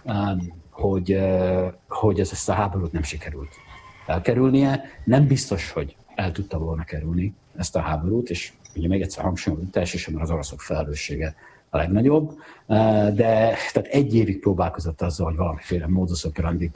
hogy ezt a háborút nem sikerült elkerülnie. Nem biztos, hogy el tudta volna kerülni ezt a háborút, és ugye még egyszer hangsúlyozom, hogy elsősorban az oroszok felelőssége a legnagyobb, de tehát egy évig próbálkozott azzal, hogy valamiféle modus operandit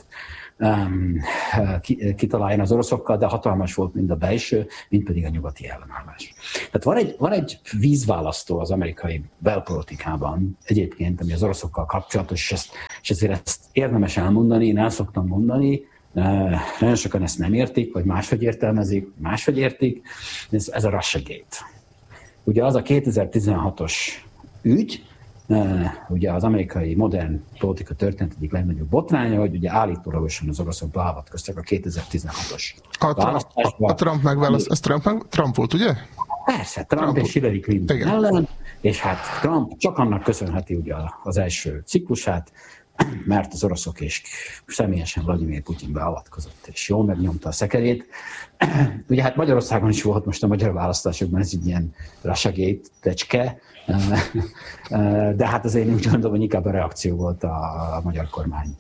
kitaláljon az oroszokkal, de hatalmas volt mind a belső, mind pedig a nyugati ellenállás. Tehát van egy vízválasztó az amerikai belpolitikában egyébként, ami az oroszokkal kapcsolatos, és ezért ezt érdemes elmondani, én el szoktam mondani, nagyon sokan ezt nem értik, vagy máshogy értelmezik, máshogy értik, ez a Russiagate. Ugye az a 2016-os ügy, ugye az amerikai modern politika történet egyik legnagyobb botránya, hogy ugye állítólagosan az oroszok beavatkoztak a 2016-os választásba. A Trump megválaszt, ez Trump volt, ugye? Persze, Trump és Hillary Clinton ellen, és hát Trump csak annak köszönheti ugye az első ciklusát, mert az oroszok és személyesen Vladimir Putyin beavatkozott, és jól megnyomta a szekerét. Ugye hát Magyarországon is volt most a magyar választásokban ez egy ilyen Russiagate tecske, de hát azért én úgy gondolom, hogy inkább a reakció volt a magyar kormány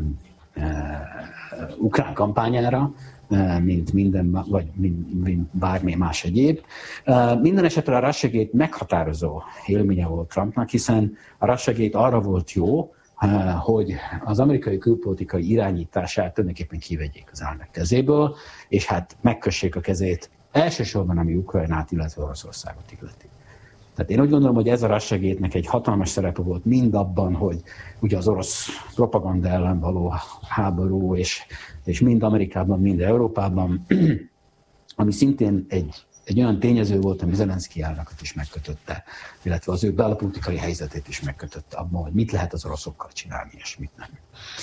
ukrán kampányára, mint minden, vagy mint bármi más egyéb. Minden esetre a Russiagate meghatározó élménye volt Trumpnak, hiszen a Russiagate arra volt jó, hogy az amerikai külpolitikai irányítását tulajdonképpen kivegyék az elnök kezéből, és hát megkössék a kezét elsősorban, ami Ukrajnát, illetve Oroszországot illeti. Tehát én úgy gondolom, hogy ez a Russiagate-nek egy hatalmas szerepe volt mind abban, hogy ugye az orosz propaganda ellen való háború, és mind Amerikában, mind Európában, ami szintén egy olyan tényező volt, ami Zelenszky elnököt is megkötötte, illetve az ő belpolitikai helyzetét is megkötötte abban, hogy mit lehet az oroszokkal csinálni, és mit nem.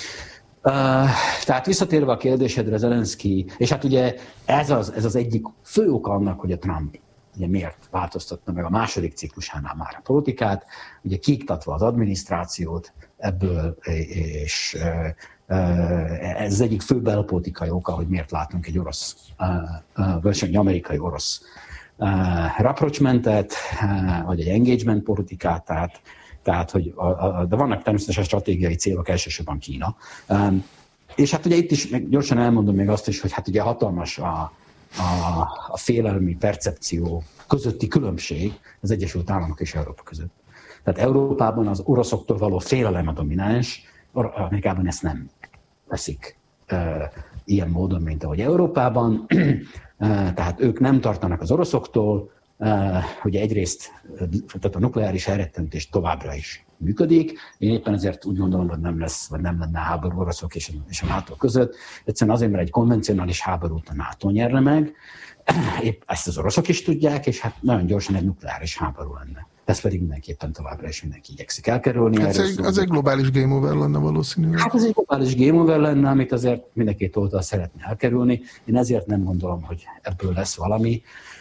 Tehát visszatérve a kérdésedre, Zelenszky, és hát ugye ez az egyik fő oka annak, hogy a Trump ugye miért változtatta meg a második ciklusánál már a politikát, ugye kiiktatva az adminisztrációt ebből, és ez az egyik fő belpolitikai oka, hogy miért látunk egy orosz, vagy amerikai-orosz rapprochementet, vagy egy engagement politikát, tehát hogy de vannak természetesen stratégiai célok, elsősorban Kína. És hát ugye itt is gyorsan elmondom még azt is, hogy hát ugye hatalmas a félelmi percepció közötti különbség az Egyesült Államok és Európa között. Tehát Európában az oroszoktól való félelem a domináns, Amerikában ezt nem veszik ilyen módon, mint ahogy Európában. Tehát ők nem tartanak az oroszoktól, ugye egyrészt tehát a nukleáris elrettentés továbbra is működik. Én éppen ezért úgy gondolom, hogy nem lesz, vagy nem lenne háború oroszok és a NATO között. Egyszerűen azért, mert egy konvencionális háborút a NATO nyerne meg, épp ezt az oroszok is tudják, és hát nagyon gyorsan egy nukleáris háború lenne. Ez pedig mindenképpen továbbra is mindenki igyekszik elkerülni. Ez egy globális game over lenne valószínűleg. Hát ez egy globális game over lenne, amit azért mindenkét oldal szeretne elkerülni. Én ezért nem gondolom, hogy ebből lesz valami.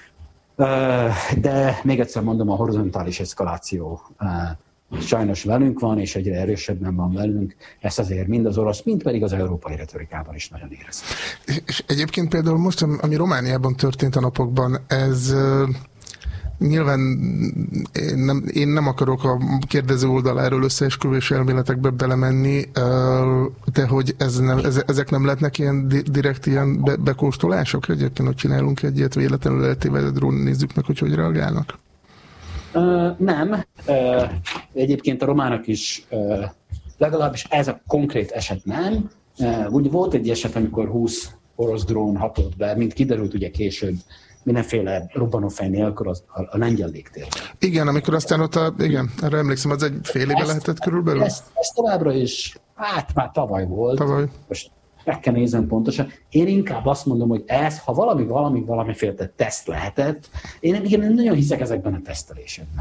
De még egyszer mondom, a horizontális eszkaláció sajnos velünk van, és egyre erősebben van velünk. Ezt azért mind az orosz, mind pedig az európai retorikában is nagyon érezzük. És egyébként például most, ami Romániában történt a napokban, ez nyilván én nem akarok a kérdező oldaláról összeesküvés elméletekbe belemenni, de hogy ezek nem lehetnek ilyen direkt ilyen bekóstolások? Egyébként, hogy csinálunk egy ilyet, véletlenül eltévedett drón, nézzük meg, hogy reagálnak? Nem. Egyébként a románok is, legalábbis ez a konkrét eset nem. Úgy volt egy eset, amikor 20 orosz drón hatott be, mint kiderült ugye később, mindenféle robbanófej nélkül a lengyel légtérben. Igen, amikor aztán ott igen, erre emlékszem, az egy fél éve lehetett körülbelül? Ez továbbra is, hát már tavaly volt. Tavaly. Most meg kell nézem pontosan. Én inkább azt mondom, hogy ez, ha valamiféle teszt lehetett, én nagyon hiszek ezekben a tesztelésekben.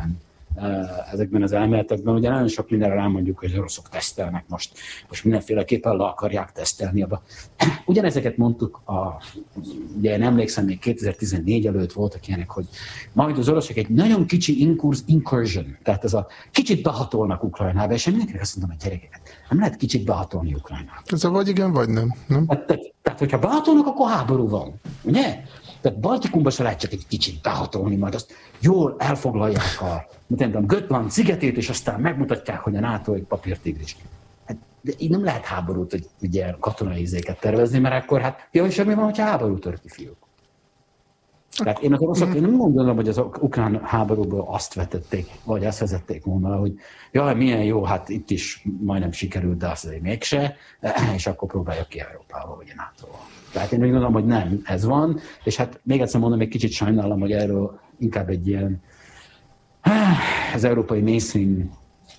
ezekben az elméletekben. Ugye nagyon sok mindenre rámondjuk, hogy az oroszok tesztelnek most mindenféleképpen le akarják tesztelni. Ugyanezeket mondtuk, ugye én emlékszem, még 2014 előtt voltak ilyenek, hogy majd az oroszok egy nagyon kicsi incursion, tehát ez a kicsit behatolnak Ukrajnába, és én mindenkinek azt mondom, hogy gyerekeket, nem lehet kicsit behatolni Ukrajnába. Ez a vagy igen, vagy nem. Tehát hogyha behatolnak, akkor háború van, ugye? Tehát Baltikumban se lehet csak egy kicsit behatolni, majd azt jól elfoglalják a Götland szigetét, és aztán megmutatják, hogy a NATO egy papírtigris. Hát, de így nem lehet háborút, hogy ugye katonai izéket tervezni, mert akkor és mi van, hogyha háború tör ki, fiúk? Tehát én nem gondolom, hogy az ukrán háborúból azt vetették, vagy azt vezették volna, hogy jaj, milyen jó, hát itt is majdnem sikerült, de azt azért mégse, és akkor próbáljuk ki Európával, vagy a NATO-val. Tehát én úgy gondolom, hogy nem, ez van, és hát még egyszer mondom, egy kicsit sajnálom, hogy erről inkább egy ilyen az európai mainstream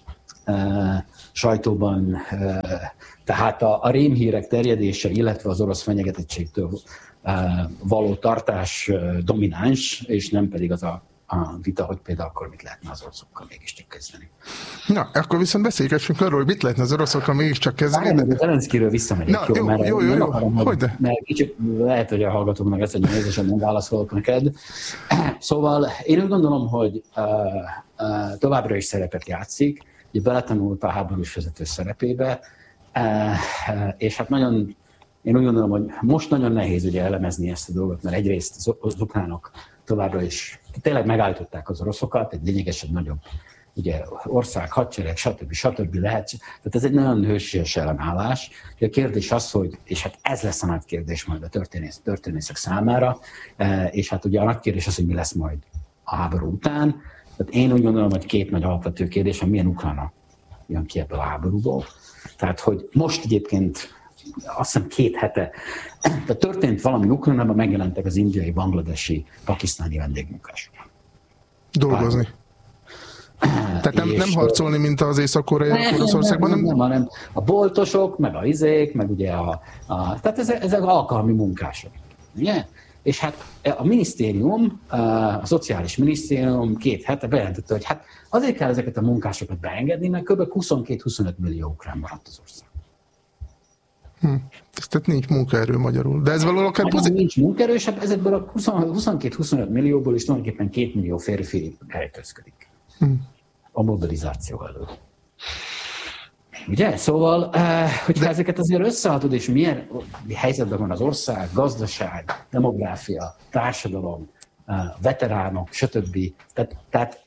sajtóban, tehát a rémhírek terjedése, illetve az orosz fenyegetettségtől való tartás domináns, és nem pedig az a vita, hogy például akkor mit lehetne az oroszokkal mégiscsak kezdeni. Na, akkor viszont beszélgessünk arról, hogy mit lehetne az oroszokkal mégiscsak kezdeni. Várjál, Zelenszkijről visszamegyek, jó, mert kicsit lehet, hogy a hallgatóknak lesz egy nézésen, nem válaszolok neked. Szóval én úgy gondolom, hogy továbbra is szerepet játszik, ugye beletanult a háborús vezető szerepébe, és hát én úgy gondolom, hogy most nagyon nehéz ugye elemezni ezt a dolgot, mert egyrészt az ukránok továbbra is tényleg megállították az oroszokat, egy lényegesen nagyobb ugye, ország, hadsereg, stb. Lehet. Tehát ez egy nagyon hősies ellenállás. A kérdés az, hogy, és hát ez lesz a nagy kérdés majd a történészek számára, és hát ugye a nagy kérdés az, hogy mi lesz majd a háború után. Tehát én úgy gondolom, hogy két nagy alapvető kérdés, hogy milyen Ukrajna jön ki ebből a háborúból. Tehát, hogy most egyébként azt hiszem 2 hete, tehát történt valami Ukrajnában, megjelentek az indiai, bangladesi, pakisztáni vendégmunkások. Dolgozni. Tehát nem harcolni, mint az Észak-Koreai Oroszországban? Nem, hanem a boltosok, meg a izék, meg ugye tehát ezek alkalmi munkások. Ugye? És hát a minisztérium, a szociális minisztérium 2 hete bejelentette, hogy hát azért kell ezeket a munkásokat beengedni, mert kb. 22-25 millió ukrán maradt az ország. Tehát nincs munkaerő magyarul. De ez valahol akár pozitív. Nincs munkaerő, és ezekből a 22-25 millióból is tulajdonképpen 2 millió férfi rejtőzködik. A mobilizáció előtt. Ugye? Szóval, hogyha ezeket azért összeadod, és milyen helyzetben van az ország, gazdaság, demográfia, társadalom, veteránok, stb. Tehát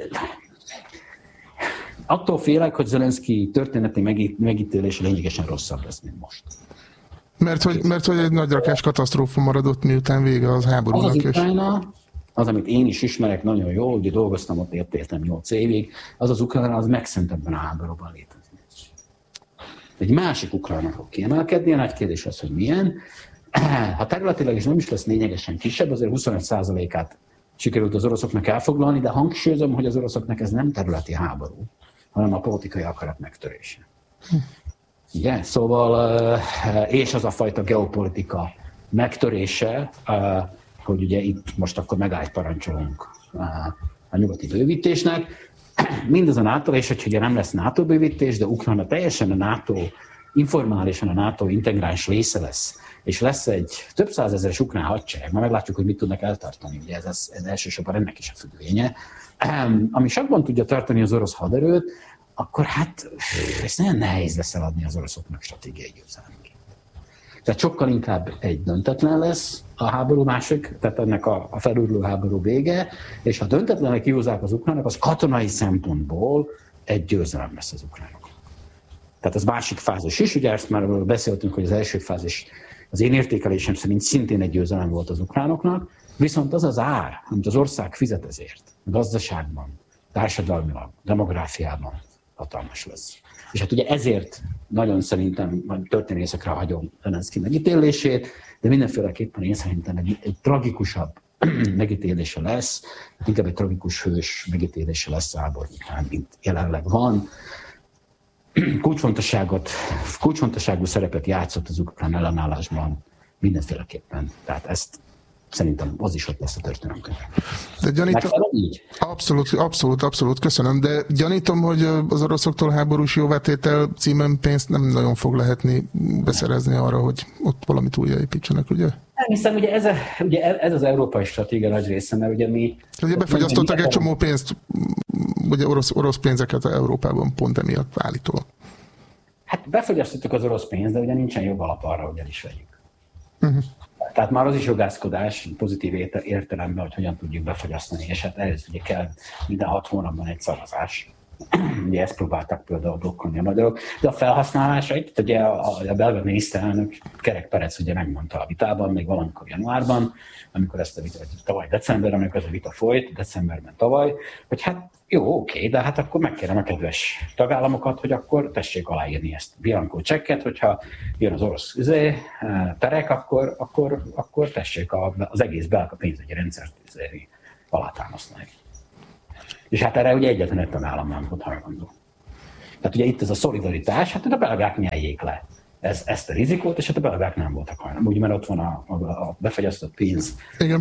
attól félek, hogy Zelenszkij történeti megítélése lényegesen rosszabb lesz, mint most. Mert hogy egy nagy rakás katasztrófa maradott, miután vége az háborúnak. Az Ukrajna, az, amit én is ismerek nagyon jól, ugye dolgoztam ott, éltem 8 évig, az Ukrajna, az megszűnt ebben a háborúban létezni. Egy másik Ukrajna fog kiemelkedni, a nagy kérdés az, hogy milyen. Ha területileg is nem is lesz lényegesen kisebb, azért 25%-át sikerült az oroszoknak elfoglalni, de hangsúlyozom, hogy az oroszoknak ez nem területi háború, hanem a politikai akarat megtörése. Ugye? Szóval, és az a fajta geopolitika megtörése, hogy ugye itt most akkor megállt parancsolunk a nyugati bővítésnek. Mindez a NATO, és hogy ugye nem lesz NATO bővítés, de Ukrajna teljesen a NATO, informálisan a NATO integráns része lesz, és lesz egy több százezeres ukrán hadsereg, már meglátjuk, hogy mit tudnak eltartani, ugye ez elsősorban ennek is a függvénye. Ami sakban tudja tartani az orosz haderőt, akkor hát ez nagyon nehéz lesz eladni az oroszoknak stratégiai győzelemként. Tehát sokkal inkább egy döntetlen lesz a háború másik, tehát ennek a felülő háború vége, és ha döntetlenek kihúzzák az ukránok, az katonai szempontból egy győzelem lesz az ukránok. Tehát az másik fázis is, ugye ezt már beszéltünk, hogy az első fázis az én értékelésem szerint szintén egy győzelem volt az ukránoknak, viszont az az ár, amit az ország fizet ezért, a gazdaságban, társadalmilag, demográfiában hatalmas lesz. És hát ugye ezért nagyon szerintem történészekre hagyom Zelenszkij megítélését, de mindenféleképpen én szerintem egy tragikusabb megítélése lesz, inkább egy tragikus hős megítélése lesz a háború után, mint jelenleg van. Kulcsfontosságú szerepet játszott az ukrán ellenállásban mindenféleképpen. Tehát ezt szerintem az is ott lesz a történelemkönyv. De gyanítom, abszolút, köszönöm, de gyanítom, hogy az oroszoktól háborús jóvátétel címen pénzt nem nagyon fog lehetni beszerezni arra, hogy ott valamit újjáépítsenek, ugye? Hiszen ugye ez az európai stratégia nagy része, mert ugye mi... Ugye befagyasztottak egy csomó pénzt, ugye orosz pénzeket Európában pont emiatt állítólag. Hát befagyasztottuk az orosz pénzt, de ugye nincsen jogalap arra, hogy el is vegyük. Tehát már az is jogászkodás pozitív értelemben, hogy hogyan tudjuk befagyasztani, és hát ehhez ugye kell minden 6 hónapban egy szavazás. Ugye ezt próbáltak például blokkolni a magyarok, de a felhasználásait, ugye a belga miniszterelnök Kerek Perec ugye megmondta a vitában, még valamikor januárban, amikor ezt a vita, tavaly decemberben, amikor ez a vita folyt, decemberben tavaly, hogy hát jó, oké, de hát akkor megkérem a kedves tagállamokat, hogy akkor tessék aláírni ezt a Bianco csekket, hogyha jön az orosz perek, akkor tessék az egész belga pénzügyi rendszert alátámasztani. És hát erre ugye egyetlen egy tagállam nem volt hajlandó. Tehát ugye itt ez a szolidaritás, hát a belgák nyeljék le ezt a rizikót, és hát a belgák nem voltak hajlandó. Ugye, mert ott van a befagyasztott pénz,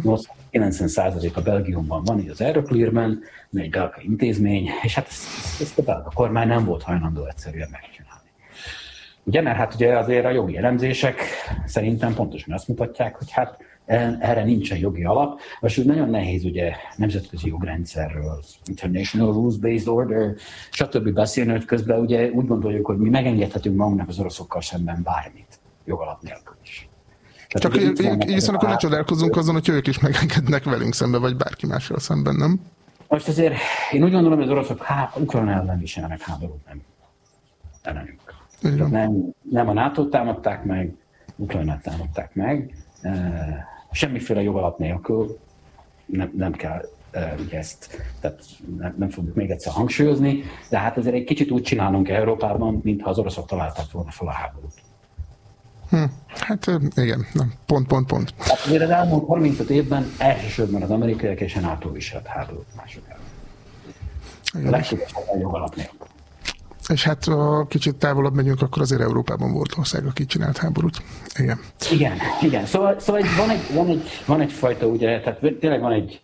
90% a Belgiumban van, így az Euroclearben, egy belga intézmény, és hát ezt a belga kormány nem volt hajlandó egyszerűen megcsinálni. Ugye, mert hát ugye azért a jogi elemzések szerintem pontosan azt mutatják, hogy hát erre nincsen jogi alap, és úgy nagyon nehéz ugye nemzetközi jogrendszerről, international rules-based order, stb. Beszélni, hogy közben ugye úgy gondoljuk, hogy mi megengedhetünk magunknak az oroszokkal szemben bármit, jogalap nélkül is. Csak hiszen akkor ne csodálkozzunk azon, hogy ők is megengednek velünk szemben, vagy bárki mással szemben, nem? Most azért én úgy gondolom, hogy az oroszok Ukrajna ellen viselnek háborút, nem ellenünk. Nem a NATO-t támadták meg, Ukrajnát támadták meg, semmiféle jogalap nélkül nem kell ugye ezt, tehát nem fogjuk még egyszer hangsúlyozni, de hát ezért egy kicsit úgy csinálunk Európában, mintha az oroszok találták volna fel a háborút. Hát igen, pont. Hát azért az elmúlt 35 évben elsősorban az amerikaiak és a NATO viselt háborút mások ellen. A legtöbb esetben jogalap nélkül. És hát ha kicsit távolabb megyünk, akkor azért Európában volt ország, aki csinált háborút. Igen. Szóval van egyfajta, ugye, tehát tényleg van egy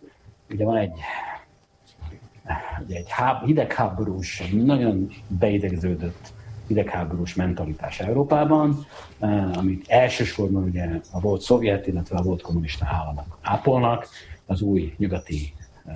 hidegháborús, egy nagyon beidegződött hidegháborús mentalitás Európában, amit elsősorban ugye a volt szovjet, illetve a volt kommunista államok ápolnak, az új nyugati,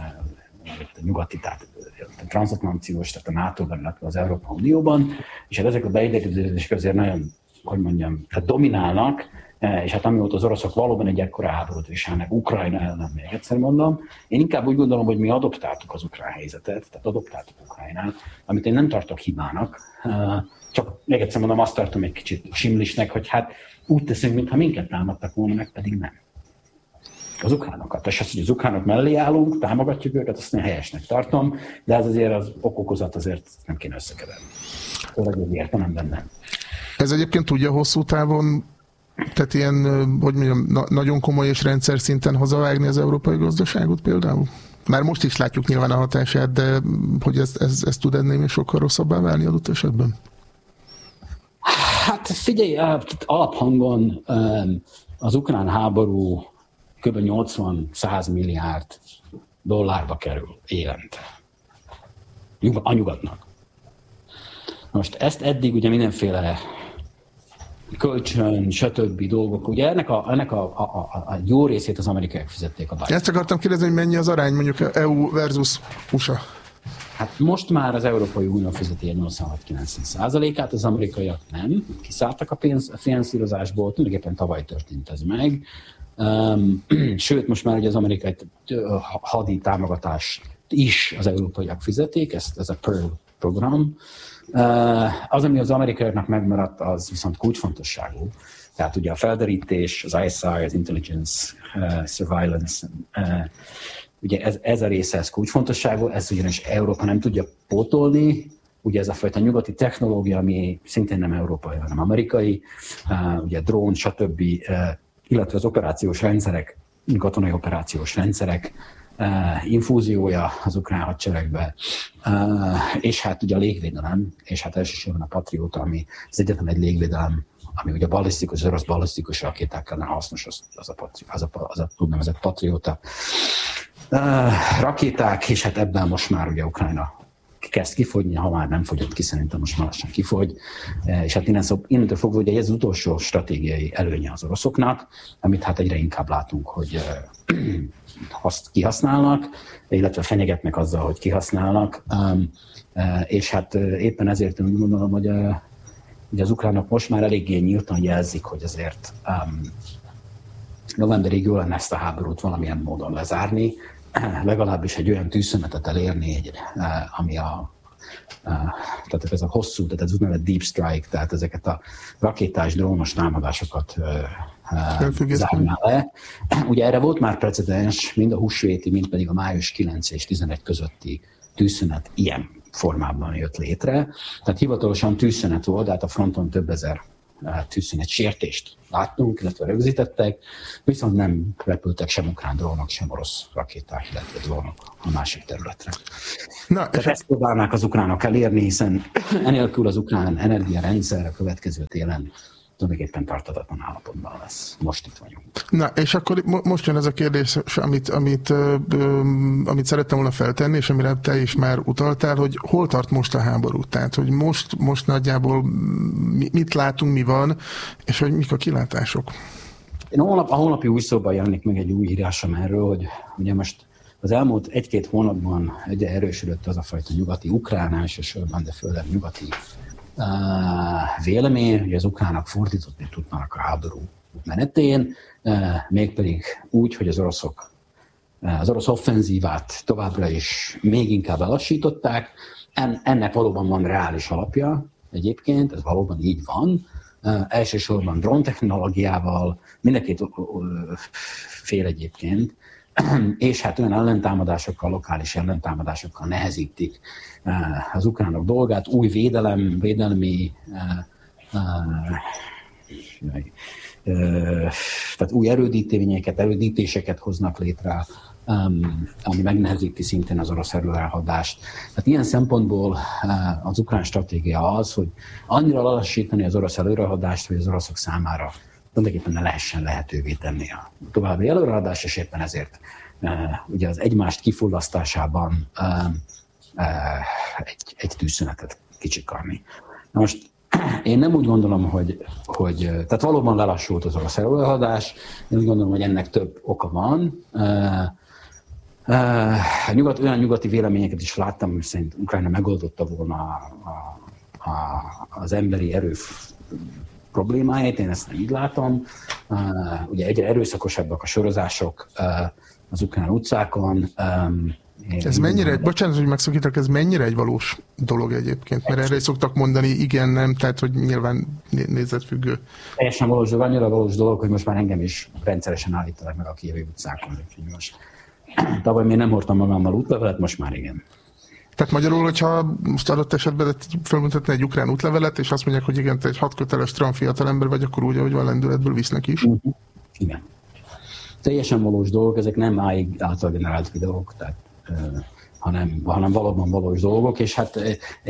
tehát transatlantikus, tehát a NATO-ban, illetve az Európai Unióban, és hát ezek a beidegződések azért nagyon, tehát dominálnak, és hát amióta az oroszok valóban egy ekkora háborút viselnek Ukrajna ellen, még egyszer mondom, én inkább úgy gondolom, hogy mi adoptáltuk az ukrán helyzetet, tehát adoptáltuk Ukrajnát, amit én nem tartok hibának, csak még egyszer mondom, azt tartom egy kicsit simlisnek, hogy hát úgy teszünk, mintha minket támadtak volna, meg pedig nem. Az ukránokat. És azt, hogy az ukránok mellé állunk, támogatjuk őket, azt én helyesnek tartom, de ez azért az okokozat azért nem kéne összekeverni. Szóval értelemben nem. Ez egyébként tudja hosszú távon, tehát ilyen, hogy mondjam, nagyon komoly és rendszer szinten hazavágni az európai gazdaságot például? Már most is látjuk nyilván a hatását, de hogy ez tud ennél még sokkal rosszabbá válni adott esetben? Hát figyelj, alaphangon az ukrán háború kb. 80-100 milliárd dollárba kerül évente a nyugatnak. Most ezt eddig ugye mindenféle kölcsön, stb. Dolgok, ugye ennek a jó részét az amerikaiak fizették a bajt. Ezt akartam kérdezni, hogy mennyi az arány mondjuk EU versus USA? Hát most már az Európai Unió fizeti egy 86-90%-át, az amerikaiak nem, kiszálltak a finanszírozásból, tulajdonképpen tavaly történt ez meg. Sőt, most már ugye az amerikai hadi támogatást is az európaiak fizetik, ez a Pearl program. Az, ami az amerikaiaknak megmaradt, az viszont kulcsfontosságú. Tehát ugye a felderítés, az ISI, az Intelligence, Surveillance, ugye ez a része, ez kulcsfontosságú, ez ugyanis Európa nem tudja pótolni, ugye ez a fajta nyugati technológia, ami szintén nem európai, hanem amerikai, ugye drón, stb., illetve az operációs rendszerek, katonai operációs rendszerek infúziója az ukrán hadseregbe, és hát ugye a légvédelem, és hát elsősorban a Patrióta, ami az egyetlen egy légvédelem ami ugye az orosz balisztikus rakéták ellen hasznos, az a úgynevezett Patriota rakéták, és hát ebben most már ugye Ukrajna kezd kifogyni, ha már nem fogyott ki, szerintem most már lassan kifogy, és hát innentől fogva ugye ez az utolsó stratégiai előnye az oroszoknak, amit hát egyre inkább látunk, hogy azt kihasználnak, illetve fenyegetnek azzal, hogy kihasználnak, és hát éppen ezért gondolom, hogy ugye az ukránok most már eléggé nyíltan jelzik, hogy azért novemberig jó lenne ezt a háborút valamilyen módon lezárni, legalábbis egy olyan tűzszünetet elérni, ami tehát ez a hosszú, tehát ez úgynevezett deep strike, tehát ezeket a rakétás, drónos támadásokat zárná le. Ugye erre volt már precedens, mind a húsvéti, mind pedig a május 9 és 11 közötti tűzszünet ilyen formában jött létre. Tehát hivatalosan tűzszünet volt, de hát a fronton több ezer tűzszünet sértést láttunk, illetve rögzítettek, viszont nem repültek sem ukrán drónok, sem orosz rakéták, illetve drónok a másik területre. Tehát ezt próbálnák az ukránok elérni, hiszen enélkül az ukrán energiarendszer a következő télen tulajdonképpen tartatatlan állapotban lesz. Most itt vagyunk. Na, és akkor most jön ez a kérdés, amit szerettem volna feltenni, és amire te is már utaltál, hogy hol tart most a háború? Tehát, hogy most nagyjából mit látunk, mi van, és hogy mik a kilátások? A holnapi újszóban jelenik meg egy új írásom erről, hogy ugye most az elmúlt 1-2 hónapban egyre erősödött az a fajta nyugati ukrán elsősorban, de főleg nyugati vélemény, hogy az ukránok fordítani tudnak a háború menetén, mégpedig úgy, hogy az orosz offenzívát továbbra is még inkább elassították. Ennek valóban van reális alapja egyébként, ez valóban így van. Elsősorban dróntechnológiával, mindenkit fél egyébként, és hát olyan ellentámadásokkal, lokális ellentámadásokkal nehezítik az ukránok dolgát, új védelmi tehát új erődítéseket hoznak létre, ami megnehezíti szintén az orosz erőelhadást. Tehát ilyen szempontból az ukrán stratégia az, hogy annyira lassítani az orosz előrehadást, hogy az oroszok számára tulajdonképpen ne lehessen lehetővé tenni a további előrehadást, és éppen ezért ugye az egymást kifullasztásában egy tűzszünetet kicsikarni. Na most én nem úgy gondolom, hogy tehát valóban lelassult az orosz előrehadás, én úgy gondolom, hogy ennek több oka van. Olyan nyugati véleményeket is láttam, hogy szerint Ukrajna megoldotta volna az emberi erő problémáit, én ezt nem így látom. Ugye egyre erőszakosabbak a sorozások az ukrán utcákon. Ez mennyire, bocsánat, hogy megszakítok, ez mennyire egy valós dolog egyébként? Mert erre szoktak mondani igen, nem, tehát hogy nyilván nézetfüggő. Teljesen valós dolog, annyira valós dolog, hogy most már engem is rendszeresen állítanak meg a kijevi utcákon. Tavaly még nem hordtam magammal útlevelet, most már igen. Tehát magyarul, hogyha most adott esetben felmutatni egy ukrán útlevelet, és azt mondják, hogy igen, te egy 6 köteles trans fiatalember vagy, akkor úgy, ahogy van lendületből visznek is. Igen. Teljesen valós dolgok, ezek nem által generált videók, tehát, hanem valóban valós dolgok, és hát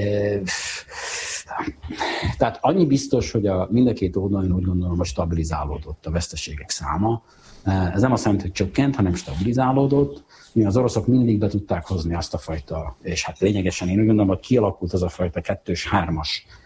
tehát annyi biztos, hogy mind a két oldalon úgy gondolom, hogy stabilizálódott a veszteségek száma. Ez nem azt jelenti, hogy csökkent, hanem stabilizálódott. Az oroszok mindig be tudták hozni azt a fajta, és hát lényegesen én úgy gondolom, hogy kialakult az a fajta 2-3-as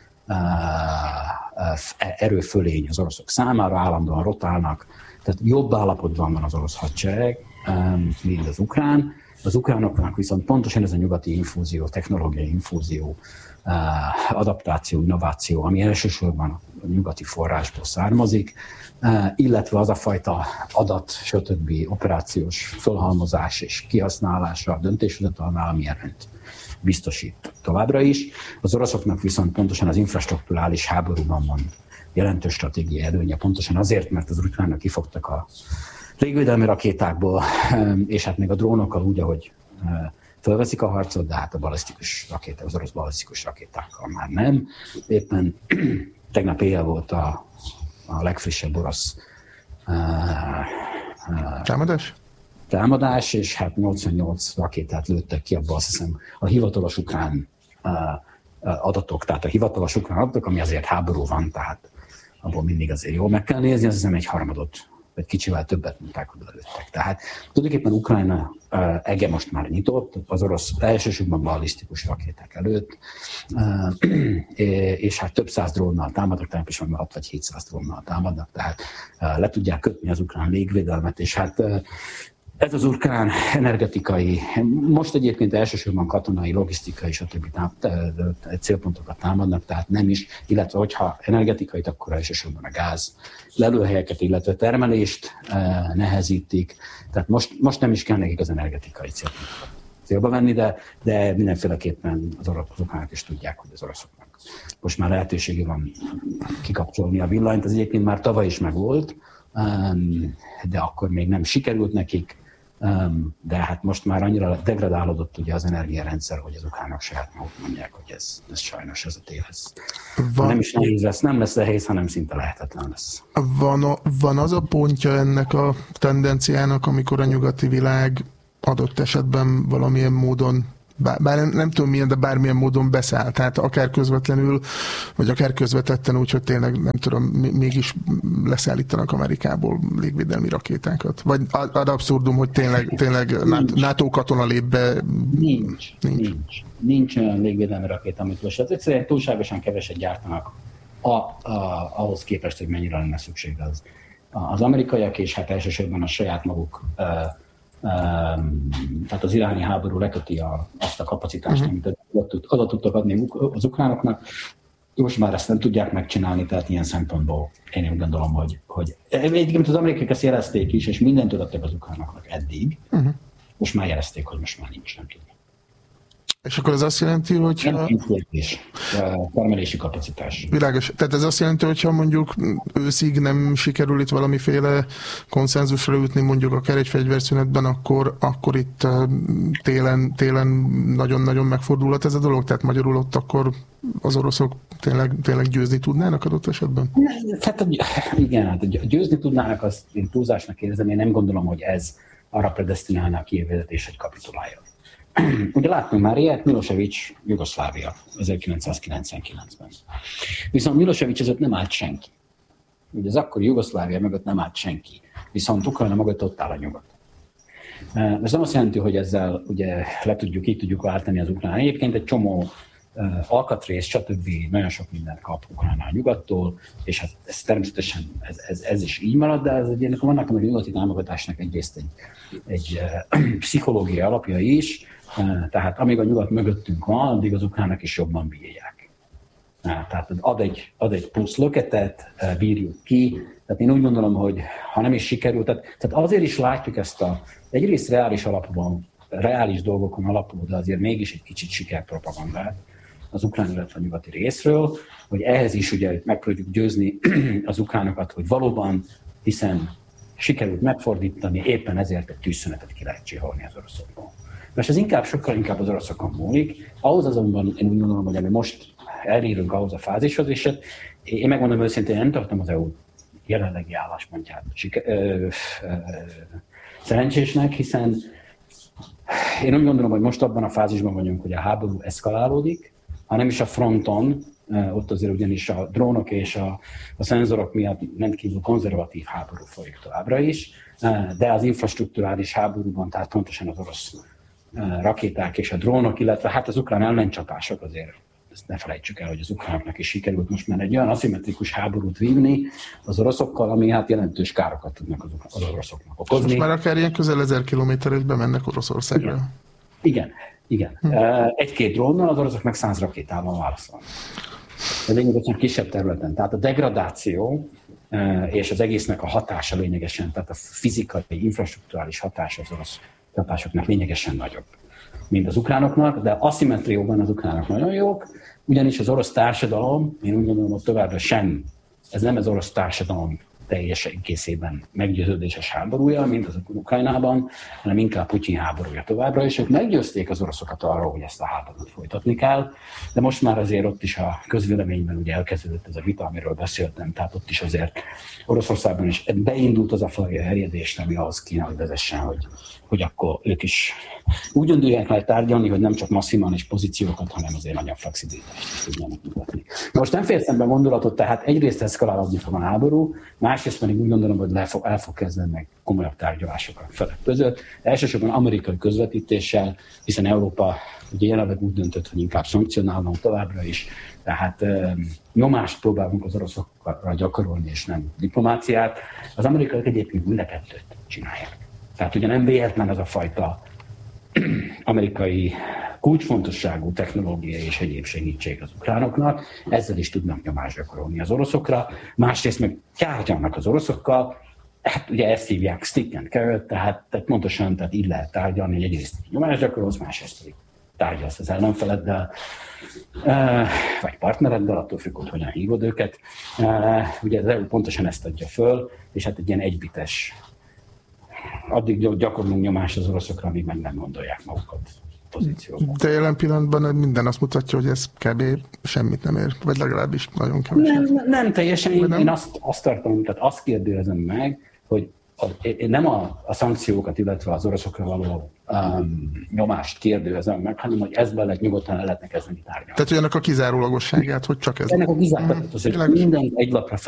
erőfölény az oroszok számára, állandóan rotálnak, tehát jobb állapotban van az orosz hadsereg, mint az ukrán. Az ukránoknak viszont pontosan ez a nyugati infúzió, technológiai infúzió, adaptáció, innováció, ami elsősorban a nyugati forrásból származik, illetve az a fajta adat, stb. Operációs fölhalmozás és kihasználása a döntéshozatalnál, ami előnyt biztosít továbbra is. Az oroszoknak viszont pontosan az infrastrukturális háborúban van jelentős stratégiai előnye, pontosan azért, mert az ukránok kifogtak a légvédelmi rakétákból, és hát még a drónokkal úgy, ahogy fölveszik a harcot, de hát a balisztikus rakéták, az orosz balisztikus rakétákkal már nem. Éppen tegnap éjjel volt a legfrissebb orosz támadás, és hát 88 rakétát lőttek ki, abban azt hiszem a hivatalos ukrán adatok, ami azért háború van, tehát abból mindig azért jól meg kell nézni, azt hiszem egy harmadot, vagy kicsivel többet mondták, oda lőttek. Tehát tulajdonképpen Ukrajna ege most már nyitott, az orosz elsősorban ballisztikus rakéták előtt, és hát több száz drónnal támadnak, tehát is van 6 vagy 700 drónnal támadnak, tehát le tudják kötni az ukrán légvédelmet, és hát ez az ukrán energetikai, most egyébként elsősorban katonai, logisztikai és a többi célpontokat támadnak, tehát nem is, illetve hogyha energetikait, akkor elsősorban a gáz lelőhelyeket, illetve termelést nehezítik, tehát most nem is kell nekik az energetikai célpontokat célba venni, de mindenféleképpen az ukránok is tudják, hogy az oroszoknak most már lehetősége van kikapcsolni a villanyt, ez egyébként már tavaly is megvolt, de akkor még nem sikerült nekik, de hát most már annyira degradálódott ugye az energiarendszer, hogy az ukránok saját maguk mondják, hogy ez sajnos ez a tél. Nem is nehéz lesz, nem lesz nehéz, hanem szinte lehetetlen lesz. Van az a pontja ennek a tendenciának, amikor a nyugati világ adott esetben valamilyen módon, bár nem tudom milyen, de bármilyen módon beszáll, tehát akár közvetlenül, vagy akár közvetetten úgy, hogy tényleg nem tudom, mégis leszállítanak Amerikából légvédelmi rakétákat. Vagy ad abszurdum, hogy tényleg NATO katona lép be. Nincs olyan légvédelmi rakéta, amit most egyszerűen túlságosan keveset gyártanak ahhoz képest, hogy mennyire lenne szükség az amerikaiak, és hát elsősorban a saját maguk tehát az iráni háború leköti azt a kapacitást, amit oda tudtak adni az ukránoknak. Most már ezt nem tudják megcsinálni, tehát ilyen szempontból én úgy gondolom, hogy egyébként az amerikaiak ezt jelezték is, és mindent adtak az ukránoknak eddig. Most már jelezték, hogy most már nincs, nem tudni. És akkor ez azt jelenti, hogy... Nem termelési kapacitás. Világos. Tehát ez azt jelenti, hogyha mondjuk őszig nem sikerül itt valamiféle konszenzusra jutni, mondjuk akár egy fegyverszünetben, akkor itt télen nagyon-nagyon megfordulhat ez a dolog? Tehát magyarul ott akkor az oroszok tényleg győzni tudnának adott esetben? Hát igen, hát győzni tudnának, azt én túlzásnak érzem, én nem gondolom, hogy ez arra predesztinálná a kijevezetés, hogy kapituláljon. Ugye láttunk már ilyet, Milosevic, Jugoszlávia 1999-ben. Viszont Milosevic ezért nem állt senki. Ugye az akkori Jugoszlávia mögött nem állt senki. Viszont Ukrajna mögött ott áll a nyugat. Ez nem azt jelenti, hogy ezzel ugye így tudjuk váltani az ukrán. Egyébként egy csomó alkatrész, stb. Nagyon sok mindent kap Ukrajna a nyugattól, és hát ez természetesen ez is így marad, de vannak a nyugati támogatásnak egyrészt egy pszichológiai alapja is, tehát amíg a nyugat mögöttünk van, addig az ukránok is jobban bírják. Tehát ad egy plusz löketet, bírjuk ki. Tehát én úgy gondolom, hogy ha nem is sikerült, tehát azért is látjuk ezt egyrészt reális dolgokon alapuló, de azért mégis egy kicsit sikerpropagandát az ukrán, illetve a nyugati részről, hogy ehhez is ugye megpróbáljuk győzni az ukránokat, hogy valóban, hiszen sikerült megfordítani, éppen ezért egy tűzszünetet ki lehet csiholni az oroszokból. Most ez sokkal inkább az oroszokon múlik, ahhoz azonban én úgy gondolom, hogy ami most elérünk ahhoz a fázishoz, és én megmondom őszintén, nem tartom az EU jelenlegi álláspontját szerencsésnek, hiszen én úgy gondolom, hogy most abban a fázisban vagyunk, hogy a háború eszkalálódik, ha nem is a fronton, ott azért ugyanis a drónok és a szenzorok miatt rendkívül konzervatív háború folyik továbbra is, de az infrastrukturális háborúban, tehát pontosan az orosz rakéták és a drónok, illetve hát az ukrán ellencsapások azért, ezt ne felejtsük el, hogy az ukránoknak is sikerült most már egy olyan aszimmetrikus háborút vívni az oroszokkal, ami hát jelentős károkat tudnak az oroszoknak okozni. Most már akár ilyen közel 1000 kilométeres bemennek Oroszországra. Igen. Egy-két drónnal, az oroszok meg 100 rakétával válaszolnak. Ez lényegesen kisebb területen. Tehát a degradáció és az egésznek a hatása lényegesen, tehát a fizikai, infrastrukturális hatása az orosz csapásoknak lényegesen nagyobb, mint az ukránoknak, de aszimmetrióban az ukránok nagyon jók, ugyanis az orosz társadalom, én úgy gondolom, hogy továbbra sem, ez nem az orosz társadalom teljes egészében meggyőződéses háborúja, mint az Ukrajnában, hanem inkább Putyin háborúja továbbra, és ők meggyőzték az oroszokat arról, hogy ezt a háborút folytatni kell, de most már azért ott is a közvéleményben ugye elkezdődött ez a vita, amiről beszéltem, tehát ott is azért Oroszországban is beindult az a fajta herjedés, ami ahhoz kéne, hogy vezessen, hogy akkor ők is úgy gondolják le tárgyalni, hogy nem csak maximális pozíciókat, hanem azért nagyon flexibilitást tudjanak mutatni. Most nem fejeztem be gondolatot, tehát egyrészt eszkalálódni fog a háború, másrészt pedig úgy gondolom, hogy el fog kezdeni meg komolyabb tárgyalások a felek között. Elsősorban amerikai közvetítéssel, hiszen Európa ugye jelenleg úgy döntött, hogy inkább szankcionálunk továbbra is, tehát nyomást próbálunk az oroszokra gyakorolni, és nem diplomáciát. Az amerikaiak egyébként mind a kettőt csinálják. Tehát ugye nem véletlen ez a fajta amerikai kulcsfontosságú technológia és egyéb segítség az ukránoknak, ezzel is tudnak nyomást gyakorolni az oroszokra, másrészt meg tárgyalnak az oroszokkal, hát ugye ezt hívják stick and carrot, tehát pontosan tehát így lehet tárgyalni, hogy egyrészt nyomást gyakorolsz, másrészt pedig tárgyalsz az ellenfeleddel, vagy partnereddel, attól függ, hogy hogyan hívod őket. Ugye az EU pontosan ezt adja föl, és hát egy ilyen egybites, addig gyakorlunk nyomást az oroszokra, amíg meg nem gondolják magukat pozícióban. De jelen pillanatban minden azt mutatja, hogy ez kb. Semmit nem ér, vagy legalábbis nagyon keveset. Nem teljesen, én azt tartom, tehát azt kérdőjelezem meg, hogy nem a szankciókat, illetve az oroszokra való nyomást kérdőjelezem meg, hanem hogy ezben nyugodtan el lehetne kezdeni tárgyalni. Tehát, hogy ennek a kizárólagosságát, hogy csak ez. Ennek a kizárólagosságát, hogy minden egy lapra